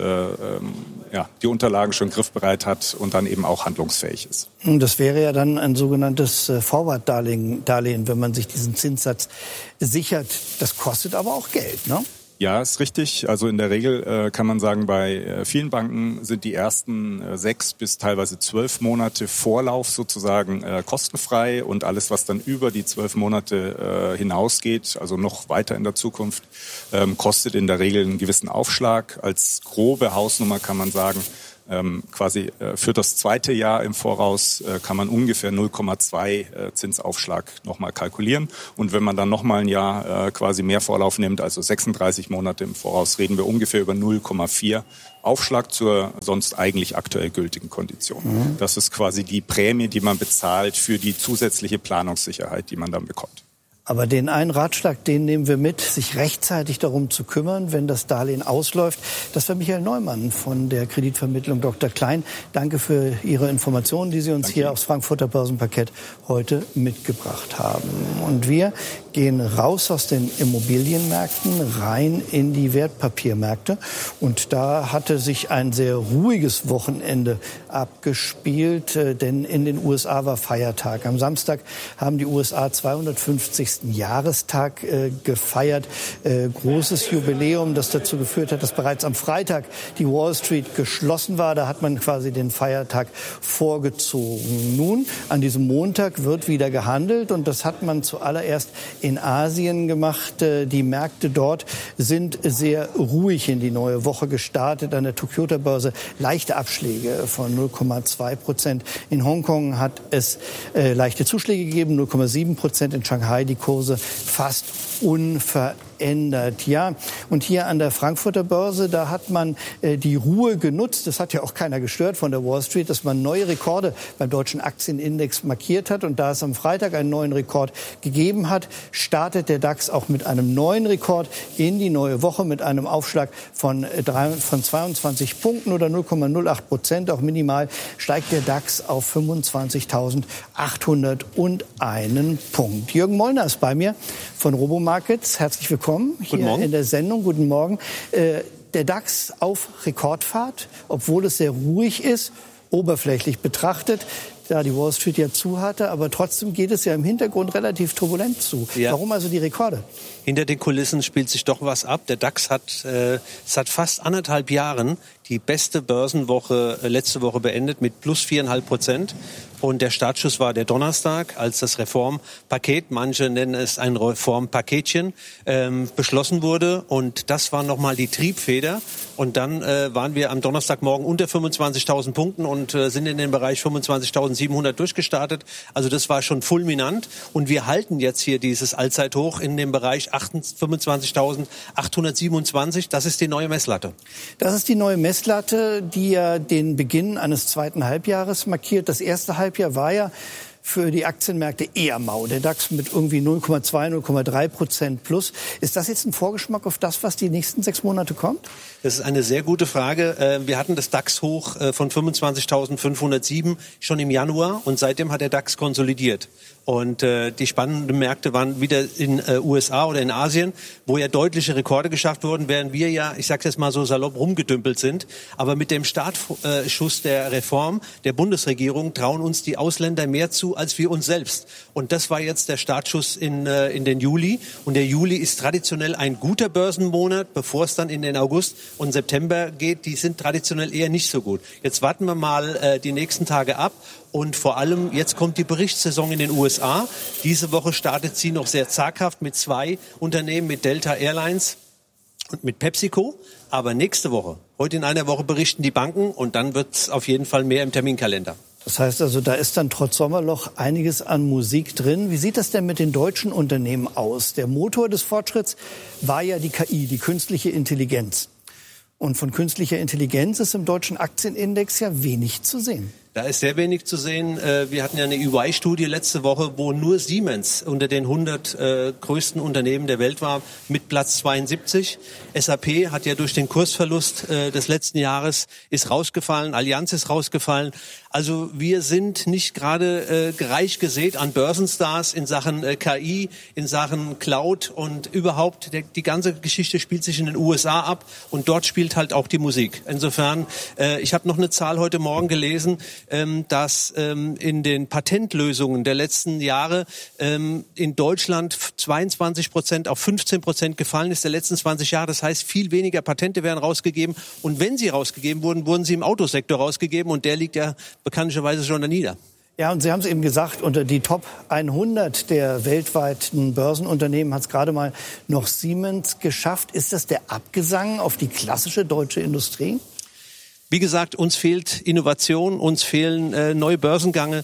die Unterlagen schon griffbereit hat und dann eben auch handlungsfähig ist. Das wäre ja dann ein sogenanntes Forward-Darlehen, wenn man sich diesen Zinssatz sichert. Das kostet aber auch Geld, ne? Ja, ist richtig. Also in der Regel kann man sagen, bei vielen Banken sind die ersten 6 bis teilweise 12 Monate Vorlauf sozusagen kostenfrei und alles, was dann über die 12 Monate hinausgeht, also noch weiter in der Zukunft, kostet in der Regel einen gewissen Aufschlag. Als grobe Hausnummer kann man sagen, quasi für das zweite Jahr im Voraus kann man ungefähr 0,2 Zinsaufschlag nochmal kalkulieren. Und wenn man dann nochmal ein Jahr quasi mehr Vorlauf nimmt, also 36 Monate im Voraus, reden wir ungefähr über 0,4 Aufschlag zur sonst eigentlich aktuell gültigen Kondition. Das ist quasi die Prämie, die man bezahlt für die zusätzliche Planungssicherheit, die man dann bekommt. Aber den einen Ratschlag, den nehmen wir mit, sich rechtzeitig darum zu kümmern, wenn das Darlehen ausläuft. Das war Michael Neumann von der Kreditvermittlung Dr. Klein. Danke für Ihre Informationen, die Sie uns hier aufs Frankfurter Börsenparkett heute mitgebracht haben. Und wir gehen raus aus den Immobilienmärkten, rein in die Wertpapiermärkte. Und da hatte sich ein sehr ruhiges Wochenende abgespielt, denn in den USA war Feiertag. Am Samstag haben die USA 250. Jahrestag gefeiert. Großes Jubiläum, das dazu geführt hat, dass bereits am Freitag die Wall Street geschlossen war. Da hat man quasi den Feiertag vorgezogen. Nun, an diesem Montag wird wieder gehandelt und das hat man zuallererst in Asien gemacht. Die Märkte dort sind sehr ruhig in die neue Woche gestartet. An der Tokyo-Börse leichte Abschläge von 0,2%. In Hongkong hat es leichte Zuschläge gegeben, 0,7%. In Shanghai die Kurse fast unverändert. Ja, und hier an der Frankfurter Börse, da hat man die Ruhe genutzt. Das hat ja auch keiner gestört von der Wall Street, dass man neue Rekorde beim deutschen Aktienindex markiert hat. Und da es am Freitag einen neuen Rekord gegeben hat, startet der DAX auch mit einem neuen Rekord in die neue Woche mit einem Aufschlag von 22 Punkten oder 0,08%. Auch minimal steigt der DAX auf 25.801 Punkt. Jürgen Mollner ist bei mir von Robomarkets. Herzlich willkommen hier in der Sendung. Guten Morgen. Der DAX auf Rekordfahrt, obwohl es sehr ruhig ist, oberflächlich betrachtet, da die Wall Street ja zu hatte. Aber trotzdem geht es ja im Hintergrund relativ turbulent zu. Ja. Warum also die Rekorde? Hinter den Kulissen spielt sich doch was ab. Der DAX hat seit fast 1,5 Jahren die beste Börsenwoche letzte Woche beendet mit plus 4,5%. Und der Startschuss war der Donnerstag, als das Reformpaket, manche nennen es ein Reformpaketchen, beschlossen wurde. Und das war nochmal die Triebfeder. Und dann waren wir am Donnerstagmorgen unter 25.000 Punkten und sind in den Bereich 25.700 durchgestartet. Also das war schon fulminant. Und wir halten jetzt hier dieses Allzeithoch in dem Bereich 25.827. Das ist die neue Messlatte. Das ist die neue Messlatte, die ja den Beginn eines zweiten Halbjahres markiert. Das erste Halbjahr war ja für die Aktienmärkte eher mau. Der DAX mit irgendwie 0,2, 0,3% plus. Ist das jetzt ein Vorgeschmack auf das, was die nächsten 6 Monate kommt? Das ist eine sehr gute Frage. Wir hatten das DAX-Hoch von 25.507 schon im Januar und seitdem hat der DAX konsolidiert. Und die spannenden Märkte waren wieder in USA oder in Asien, wo ja deutliche Rekorde geschafft wurden, während wir ja, ich sage jetzt mal so salopp, rumgedümpelt sind. Aber mit dem Startschuss der Reform der Bundesregierung trauen uns die Ausländer mehr zu als wir uns selbst. Und das war jetzt der Startschuss in den Juli. Und der Juli ist traditionell ein guter Börsenmonat, bevor es dann in den August und September geht. Die sind traditionell eher nicht so gut. Jetzt warten wir mal die nächsten Tage ab. Und vor allem, jetzt kommt die Berichtssaison in den USA. Diese Woche startet sie noch sehr zaghaft mit 2 Unternehmen, mit Delta Airlines und mit PepsiCo. Aber nächste Woche, heute in einer Woche berichten die Banken und dann wird es auf jeden Fall mehr im Terminkalender. Das heißt also, da ist dann trotz Sommerloch einiges an Musik drin. Wie sieht das denn mit den deutschen Unternehmen aus? Der Motor des Fortschritts war ja die KI, die künstliche Intelligenz. Und von künstlicher Intelligenz ist im deutschen Aktienindex ja wenig zu sehen. Da ist sehr wenig zu sehen. Wir hatten ja eine EY-Studie letzte Woche, wo nur Siemens unter den 100 größten Unternehmen der Welt war, mit Platz 72. SAP hat ja durch den Kursverlust des letzten Jahres ist rausgefallen, Allianz ist rausgefallen. Also wir sind nicht gerade reich gesät an Börsenstars in Sachen KI, in Sachen Cloud und überhaupt die ganze Geschichte spielt sich in den USA ab und dort spielt halt auch die Musik. Insofern, ich habe noch eine Zahl heute Morgen gelesen, dass in den Patentlösungen der letzten Jahre in Deutschland 22% auf 15% gefallen ist der letzten 20 Jahre. Das heißt, viel weniger Patente werden rausgegeben. Und wenn sie rausgegeben wurden, wurden sie im Autosektor rausgegeben. Und der liegt ja bekanntlicherweise schon da nieder. Ja, und Sie haben es eben gesagt, unter die Top 100 der weltweiten Börsenunternehmen hat es gerade mal noch Siemens geschafft. Ist das der Abgesang auf die klassische deutsche Industrie? Wie gesagt, uns fehlt Innovation, uns fehlen neue Börsengänge.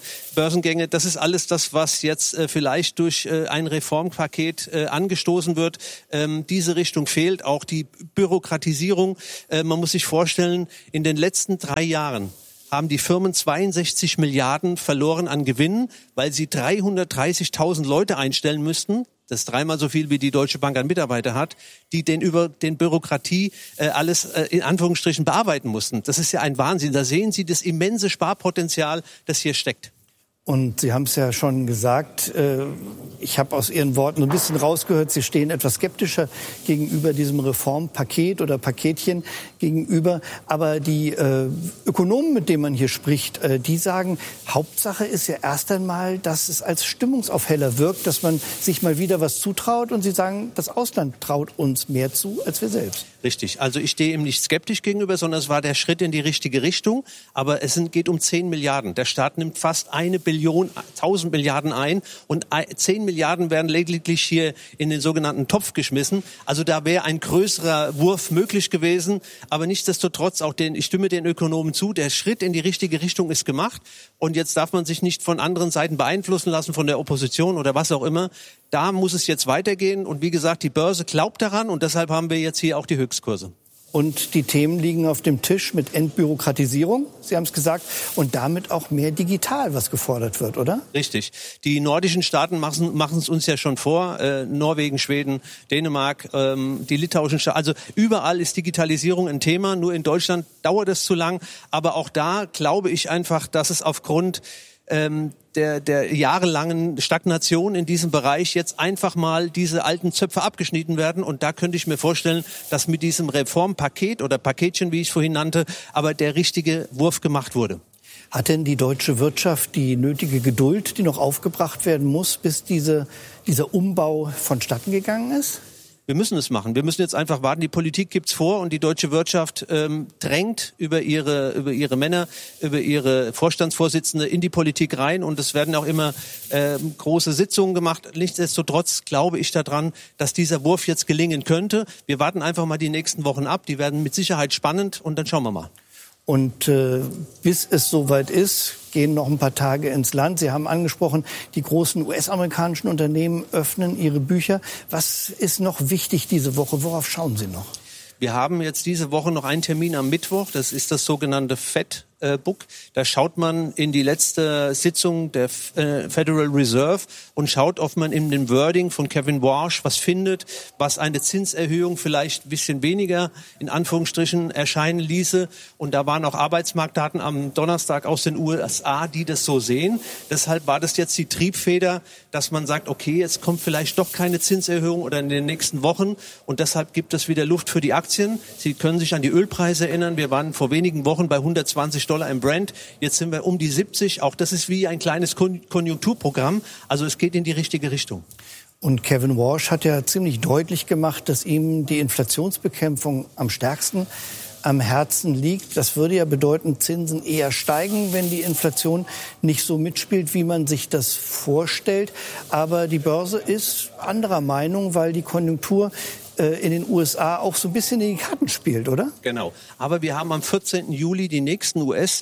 Das ist alles das, was jetzt vielleicht durch ein Reformpaket angestoßen wird. Diese Richtung fehlt, auch die Bürokratisierung. Man muss sich vorstellen, in den letzten 3 Jahren haben die Firmen 62 Milliarden verloren an Gewinnen, weil sie 330.000 Leute einstellen müssten. Das ist 3-mal so viel, wie die Deutsche Bank an Mitarbeiter hat, die über den Bürokratie alles in Anführungsstrichen bearbeiten mussten. Das ist ja ein Wahnsinn. Da sehen Sie das immense Sparpotenzial, das hier steckt. Und Sie haben es ja schon gesagt, ich habe aus Ihren Worten ein bisschen rausgehört, Sie stehen etwas skeptischer gegenüber diesem Reformpaket oder Paketchen gegenüber. Aber die Ökonomen, mit denen man hier spricht, die sagen, Hauptsache ist ja erst einmal, dass es als Stimmungsaufheller wirkt, dass man sich mal wieder was zutraut. Und Sie sagen, das Ausland traut uns mehr zu als wir selbst. Richtig. Also ich stehe ihm nicht skeptisch gegenüber, sondern es war der Schritt in die richtige Richtung. Aber es geht um 10 Milliarden. Der Staat nimmt fast 1 Billion, 1000 Milliarden ein und 10 Milliarden werden lediglich hier in den sogenannten Topf geschmissen. Also da wäre ein größerer Wurf möglich gewesen. Aber nichtsdestotrotz, ich stimme den Ökonomen zu, der Schritt in die richtige Richtung ist gemacht. Und jetzt darf man sich nicht von anderen Seiten beeinflussen lassen, von der Opposition oder was auch immer. Da muss es jetzt weitergehen. Und wie gesagt, die Börse glaubt daran und deshalb haben wir jetzt hier auch die Höchstkurse. Und die Themen liegen auf dem Tisch mit Entbürokratisierung, Sie haben es gesagt, und damit auch mehr digital, was gefordert wird, oder? Richtig. Die nordischen Staaten machen es uns ja schon vor. Norwegen, Schweden, Dänemark, die litauischen Staaten. Also überall ist Digitalisierung ein Thema. Nur in Deutschland dauert es zu lang. Aber auch da glaube ich einfach, dass es aufgrund der jahrelangen Stagnation in diesem Bereich jetzt einfach mal diese alten Zöpfe abgeschnitten werden. Und da könnte ich mir vorstellen, dass mit diesem Reformpaket oder Paketchen, wie ich es vorhin nannte, aber der richtige Wurf gemacht wurde. Hat denn die deutsche Wirtschaft die nötige Geduld, die noch aufgebracht werden muss, bis dieser Umbau vonstatten gegangen ist? Wir müssen es machen. Wir müssen jetzt einfach warten. Die Politik gibt's vor und die deutsche Wirtschaft drängt über ihre Männer, über ihre Vorstandsvorsitzende in die Politik rein. Und es werden auch immer große Sitzungen gemacht. Nichtsdestotrotz glaube ich daran, dass dieser Wurf jetzt gelingen könnte. Wir warten einfach mal die nächsten Wochen ab. Die werden mit Sicherheit spannend und dann schauen wir mal. Und bis es soweit ist, gehen noch ein paar Tage ins Land. Sie haben angesprochen, die großen US-amerikanischen Unternehmen öffnen ihre Bücher. Was ist noch wichtig diese Woche? Worauf schauen Sie noch? Wir haben jetzt diese Woche noch einen Termin am Mittwoch. Das ist das sogenannte Fed-Book. Da schaut man in die letzte Sitzung der Federal Reserve und schaut, ob man in dem Wording von Kevin Warsh was findet, was eine Zinserhöhung vielleicht ein bisschen weniger in Anführungsstrichen erscheinen ließe. Und da waren auch Arbeitsmarktdaten am Donnerstag aus den USA, die das so sehen. Deshalb war das jetzt die Triebfeder, dass man sagt, okay, jetzt kommt vielleicht doch keine Zinserhöhung oder in den nächsten Wochen. Und deshalb gibt es wieder Luft für die Aktien. Sie können sich an die Ölpreise erinnern. Wir waren vor wenigen Wochen bei $120 im Brent. Jetzt sind wir um die 70. Auch das ist wie ein kleines Konjunkturprogramm. Also es geht in die richtige Richtung. Und Kevin Warsh hat ja ziemlich deutlich gemacht, dass ihm die Inflationsbekämpfung am stärksten am Herzen liegt. Das würde ja bedeuten, Zinsen eher steigen, wenn die Inflation nicht so mitspielt, wie man sich das vorstellt. Aber die Börse ist anderer Meinung, weil die Konjunktur in den USA auch so ein bisschen in die Karten spielt, oder? Genau. Aber wir haben am 14. Juli die nächsten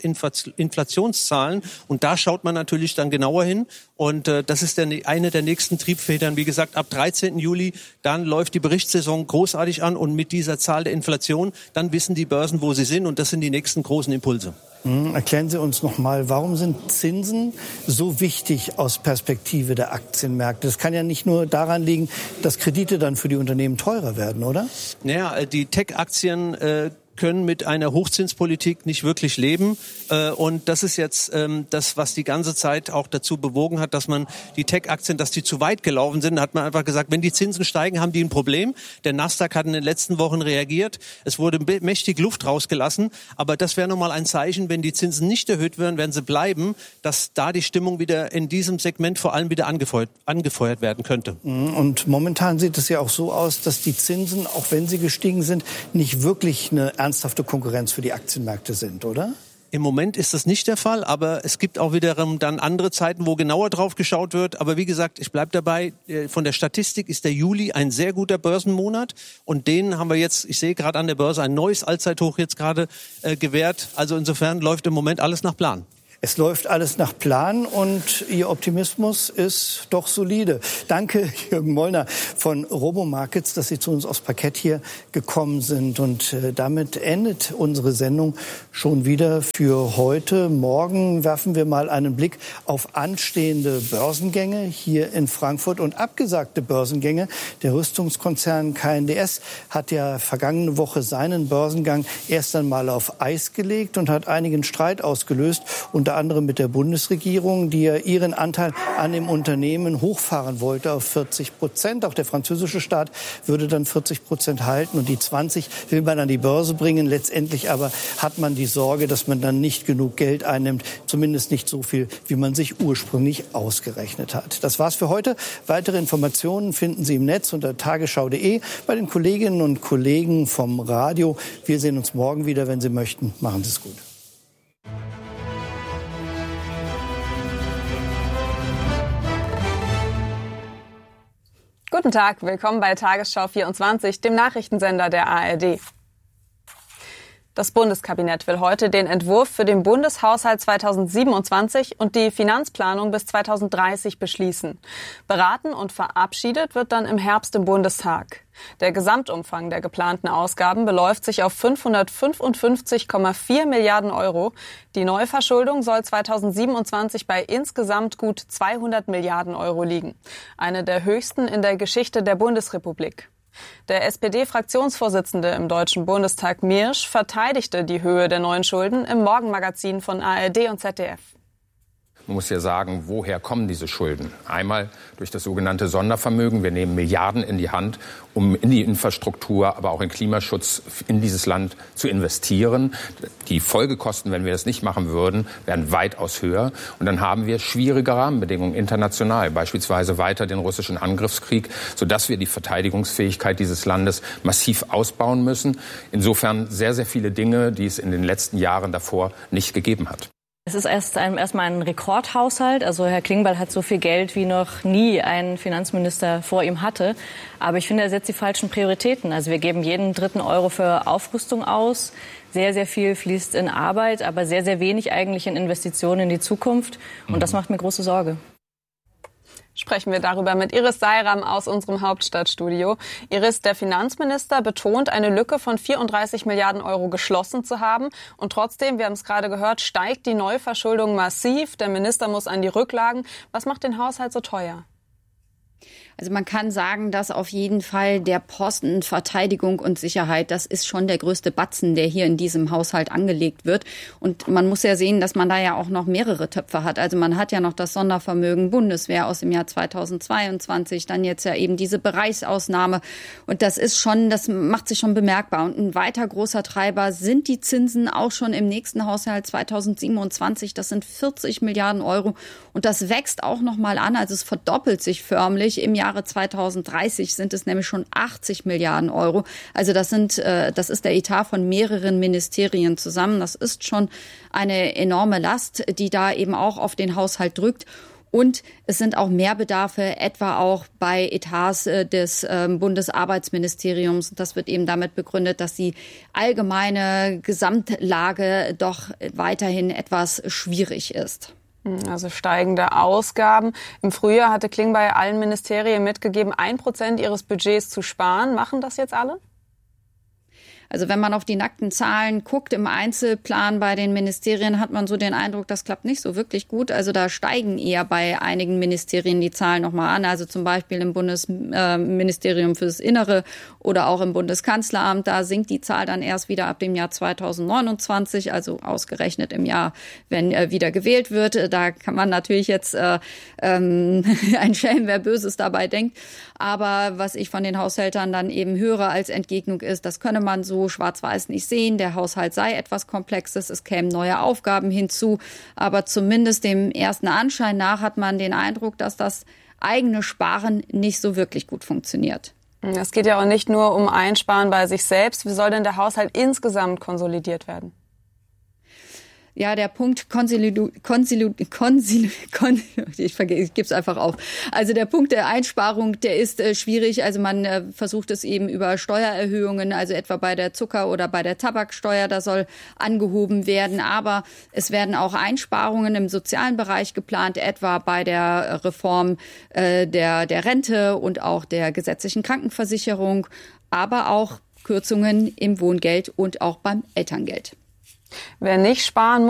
US-Inflationszahlen und da schaut man natürlich dann genauer hin. Und das ist eine der nächsten Triebfedern. Wie gesagt, ab 13. Juli, dann läuft die Berichtssaison großartig an und mit dieser Zahl der Inflation, dann wissen die Börsen, wo sie sind und das sind die nächsten großen Impulse. Erklären Sie uns noch mal, warum sind Zinsen so wichtig aus Perspektive der Aktienmärkte? Das kann ja nicht nur daran liegen, dass Kredite dann für die Unternehmen teurer werden, oder? Naja, die Tech-Aktien können mit einer Hochzinspolitik nicht wirklich leben. Und das ist jetzt das, was die ganze Zeit auch dazu bewogen hat, dass man die Tech-Aktien, dass die zu weit gelaufen sind. Da hat man einfach gesagt, wenn die Zinsen steigen, haben die ein Problem. Der Nasdaq hat in den letzten Wochen reagiert. Es wurde mächtig Luft rausgelassen. Aber das wäre nochmal ein Zeichen, wenn die Zinsen nicht erhöht werden, werden sie bleiben, dass da die Stimmung wieder in diesem Segment vor allem wieder angefeuert werden könnte. Und momentan sieht es ja auch so aus, dass die Zinsen, auch wenn sie gestiegen sind, nicht wirklich eine ernsthafte Konkurrenz für die Aktienmärkte sind, oder? Im Moment ist das nicht der Fall, aber es gibt auch wiederum dann andere Zeiten, wo genauer drauf geschaut wird. Aber wie gesagt, ich bleibe dabei, von der Statistik ist der Juli ein sehr guter Börsenmonat und den haben wir jetzt, ich sehe gerade an der Börse, ein neues Allzeithoch jetzt gerade gewährt. Also insofern läuft im Moment alles nach Plan. Es läuft alles nach Plan und Ihr Optimismus ist doch solide. Danke, Jürgen Mollner von Robomarkets, dass Sie zu uns aufs Parkett hier gekommen sind. Und damit endet unsere Sendung schon wieder für heute. Morgen werfen wir mal einen Blick auf anstehende Börsengänge hier in Frankfurt und abgesagte Börsengänge. Der Rüstungskonzern KNDS hat ja vergangene Woche seinen Börsengang erst einmal auf Eis gelegt und hat einigen Streit ausgelöst. Unter anderem mit der Bundesregierung, die ja ihren Anteil an dem Unternehmen hochfahren wollte auf 40%. Auch der französische Staat würde dann 40% halten und die 20 will man an die Börse bringen. Letztendlich aber hat man die Sorge, dass man dann nicht genug Geld einnimmt, zumindest nicht so viel, wie man sich ursprünglich ausgerechnet hat. Das war's für heute. Weitere Informationen finden Sie im Netz unter tagesschau.de bei den Kolleginnen und Kollegen vom Radio. Wir sehen uns morgen wieder, wenn Sie möchten. Machen Sie es gut. Guten Tag, willkommen bei Tagesschau 24, dem Nachrichtensender der ARD. Das Bundeskabinett will heute den Entwurf für den Bundeshaushalt 2027 und die Finanzplanung bis 2030 beschließen. Beraten und verabschiedet wird dann im Herbst im Bundestag. Der Gesamtumfang der geplanten Ausgaben beläuft sich auf 555,4 Milliarden Euro. Die Neuverschuldung soll 2027 bei insgesamt gut 200 Milliarden Euro liegen. Eine der höchsten in der Geschichte der Bundesrepublik. Der SPD-Fraktionsvorsitzende im Deutschen Bundestag Miersch verteidigte die Höhe der neuen Schulden im Morgenmagazin von ARD und ZDF. Man muss ja sagen, woher kommen diese Schulden? Einmal durch das sogenannte Sondervermögen. Wir nehmen Milliarden in die Hand, um in die Infrastruktur, aber auch in Klimaschutz in dieses Land zu investieren. Die Folgekosten, wenn wir das nicht machen würden, wären weitaus höher. Und dann haben wir schwierige Rahmenbedingungen international, beispielsweise weiter den russischen Angriffskrieg, sodass wir die Verteidigungsfähigkeit dieses Landes massiv ausbauen müssen. Insofern sehr, sehr viele Dinge, die es in den letzten Jahren davor nicht gegeben hat. Es ist erstmal ein Rekordhaushalt. Also Herr Klingbeil hat so viel Geld wie noch nie ein Finanzminister vor ihm hatte. Aber ich finde, er setzt die falschen Prioritäten. Also wir geben jeden dritten Euro für Aufrüstung aus. Sehr, sehr viel fließt in Arbeit, aber sehr, sehr wenig eigentlich in Investitionen in die Zukunft. Und das macht mir große Sorge. Sprechen wir darüber mit Iris Seiram aus unserem Hauptstadtstudio. Iris, der Finanzminister betont, eine Lücke von 34 Milliarden Euro geschlossen zu haben. Und trotzdem, wir haben es gerade gehört, steigt die Neuverschuldung massiv. Der Minister muss an die Rücklagen. Was macht den Haushalt so teuer? Also man kann sagen, dass auf jeden Fall der Posten Verteidigung und Sicherheit, das ist schon der größte Batzen, der hier in diesem Haushalt angelegt wird. Und man muss ja sehen, dass man da ja auch noch mehrere Töpfe hat. Also man hat ja noch das Sondervermögen Bundeswehr aus dem Jahr 2022, dann jetzt ja eben diese Bereichsausnahme. Und das ist schon, das macht sich schon bemerkbar. Und ein weiter großer Treiber sind die Zinsen auch schon im nächsten Haushalt 2027. Das sind 40 Milliarden Euro. Und das wächst auch noch mal an. Also es verdoppelt sich förmlich. Im Jahre 2030 sind es nämlich schon 80 Milliarden Euro. Also das ist der Etat von mehreren Ministerien zusammen. Das ist schon eine enorme Last, die da eben auch auf den Haushalt drückt. Und es sind auch Mehrbedarfe, etwa auch bei Etats des Bundesarbeitsministeriums. Das wird eben damit begründet, dass die allgemeine Gesamtlage doch weiterhin etwas schwierig ist. Also steigende Ausgaben. Im Frühjahr hatte Klingbeil allen Ministerien mitgegeben, 1% ihres Budgets zu sparen. Machen das jetzt alle? Also wenn man auf die nackten Zahlen guckt, im Einzelplan bei den Ministerien hat man so den Eindruck, das klappt nicht so wirklich gut. Also da steigen eher bei einigen Ministerien die Zahlen nochmal an. Also zum Beispiel im Bundesministerium fürs Innere oder auch im Bundeskanzleramt. Da sinkt die Zahl dann erst wieder ab dem Jahr 2029, also ausgerechnet im Jahr, wenn wieder gewählt wird. Da kann man natürlich jetzt ein Schelm, wer Böses dabei denkt. Aber was ich von den Haushältern dann eben höre als Entgegnung ist, das könne man so schwarz-weiß nicht sehen. Der Haushalt sei etwas Komplexes, es kämen neue Aufgaben hinzu. Aber zumindest dem ersten Anschein nach hat man den Eindruck, dass das eigene Sparen nicht so wirklich gut funktioniert. Es geht ja auch nicht nur um Einsparen bei sich selbst. Wie soll denn der Haushalt insgesamt konsolidiert werden? Ja, der Punkt ich gebe es einfach auf. Also der Punkt der Einsparung, der ist schwierig. Also man versucht es eben über Steuererhöhungen, also etwa bei der Zucker- oder bei der Tabaksteuer, da soll angehoben werden. Aber es werden auch Einsparungen im sozialen Bereich geplant, etwa bei der Reform der Rente und auch der gesetzlichen Krankenversicherung, aber auch Kürzungen im Wohngeld und auch beim Elterngeld. Wer nicht sparen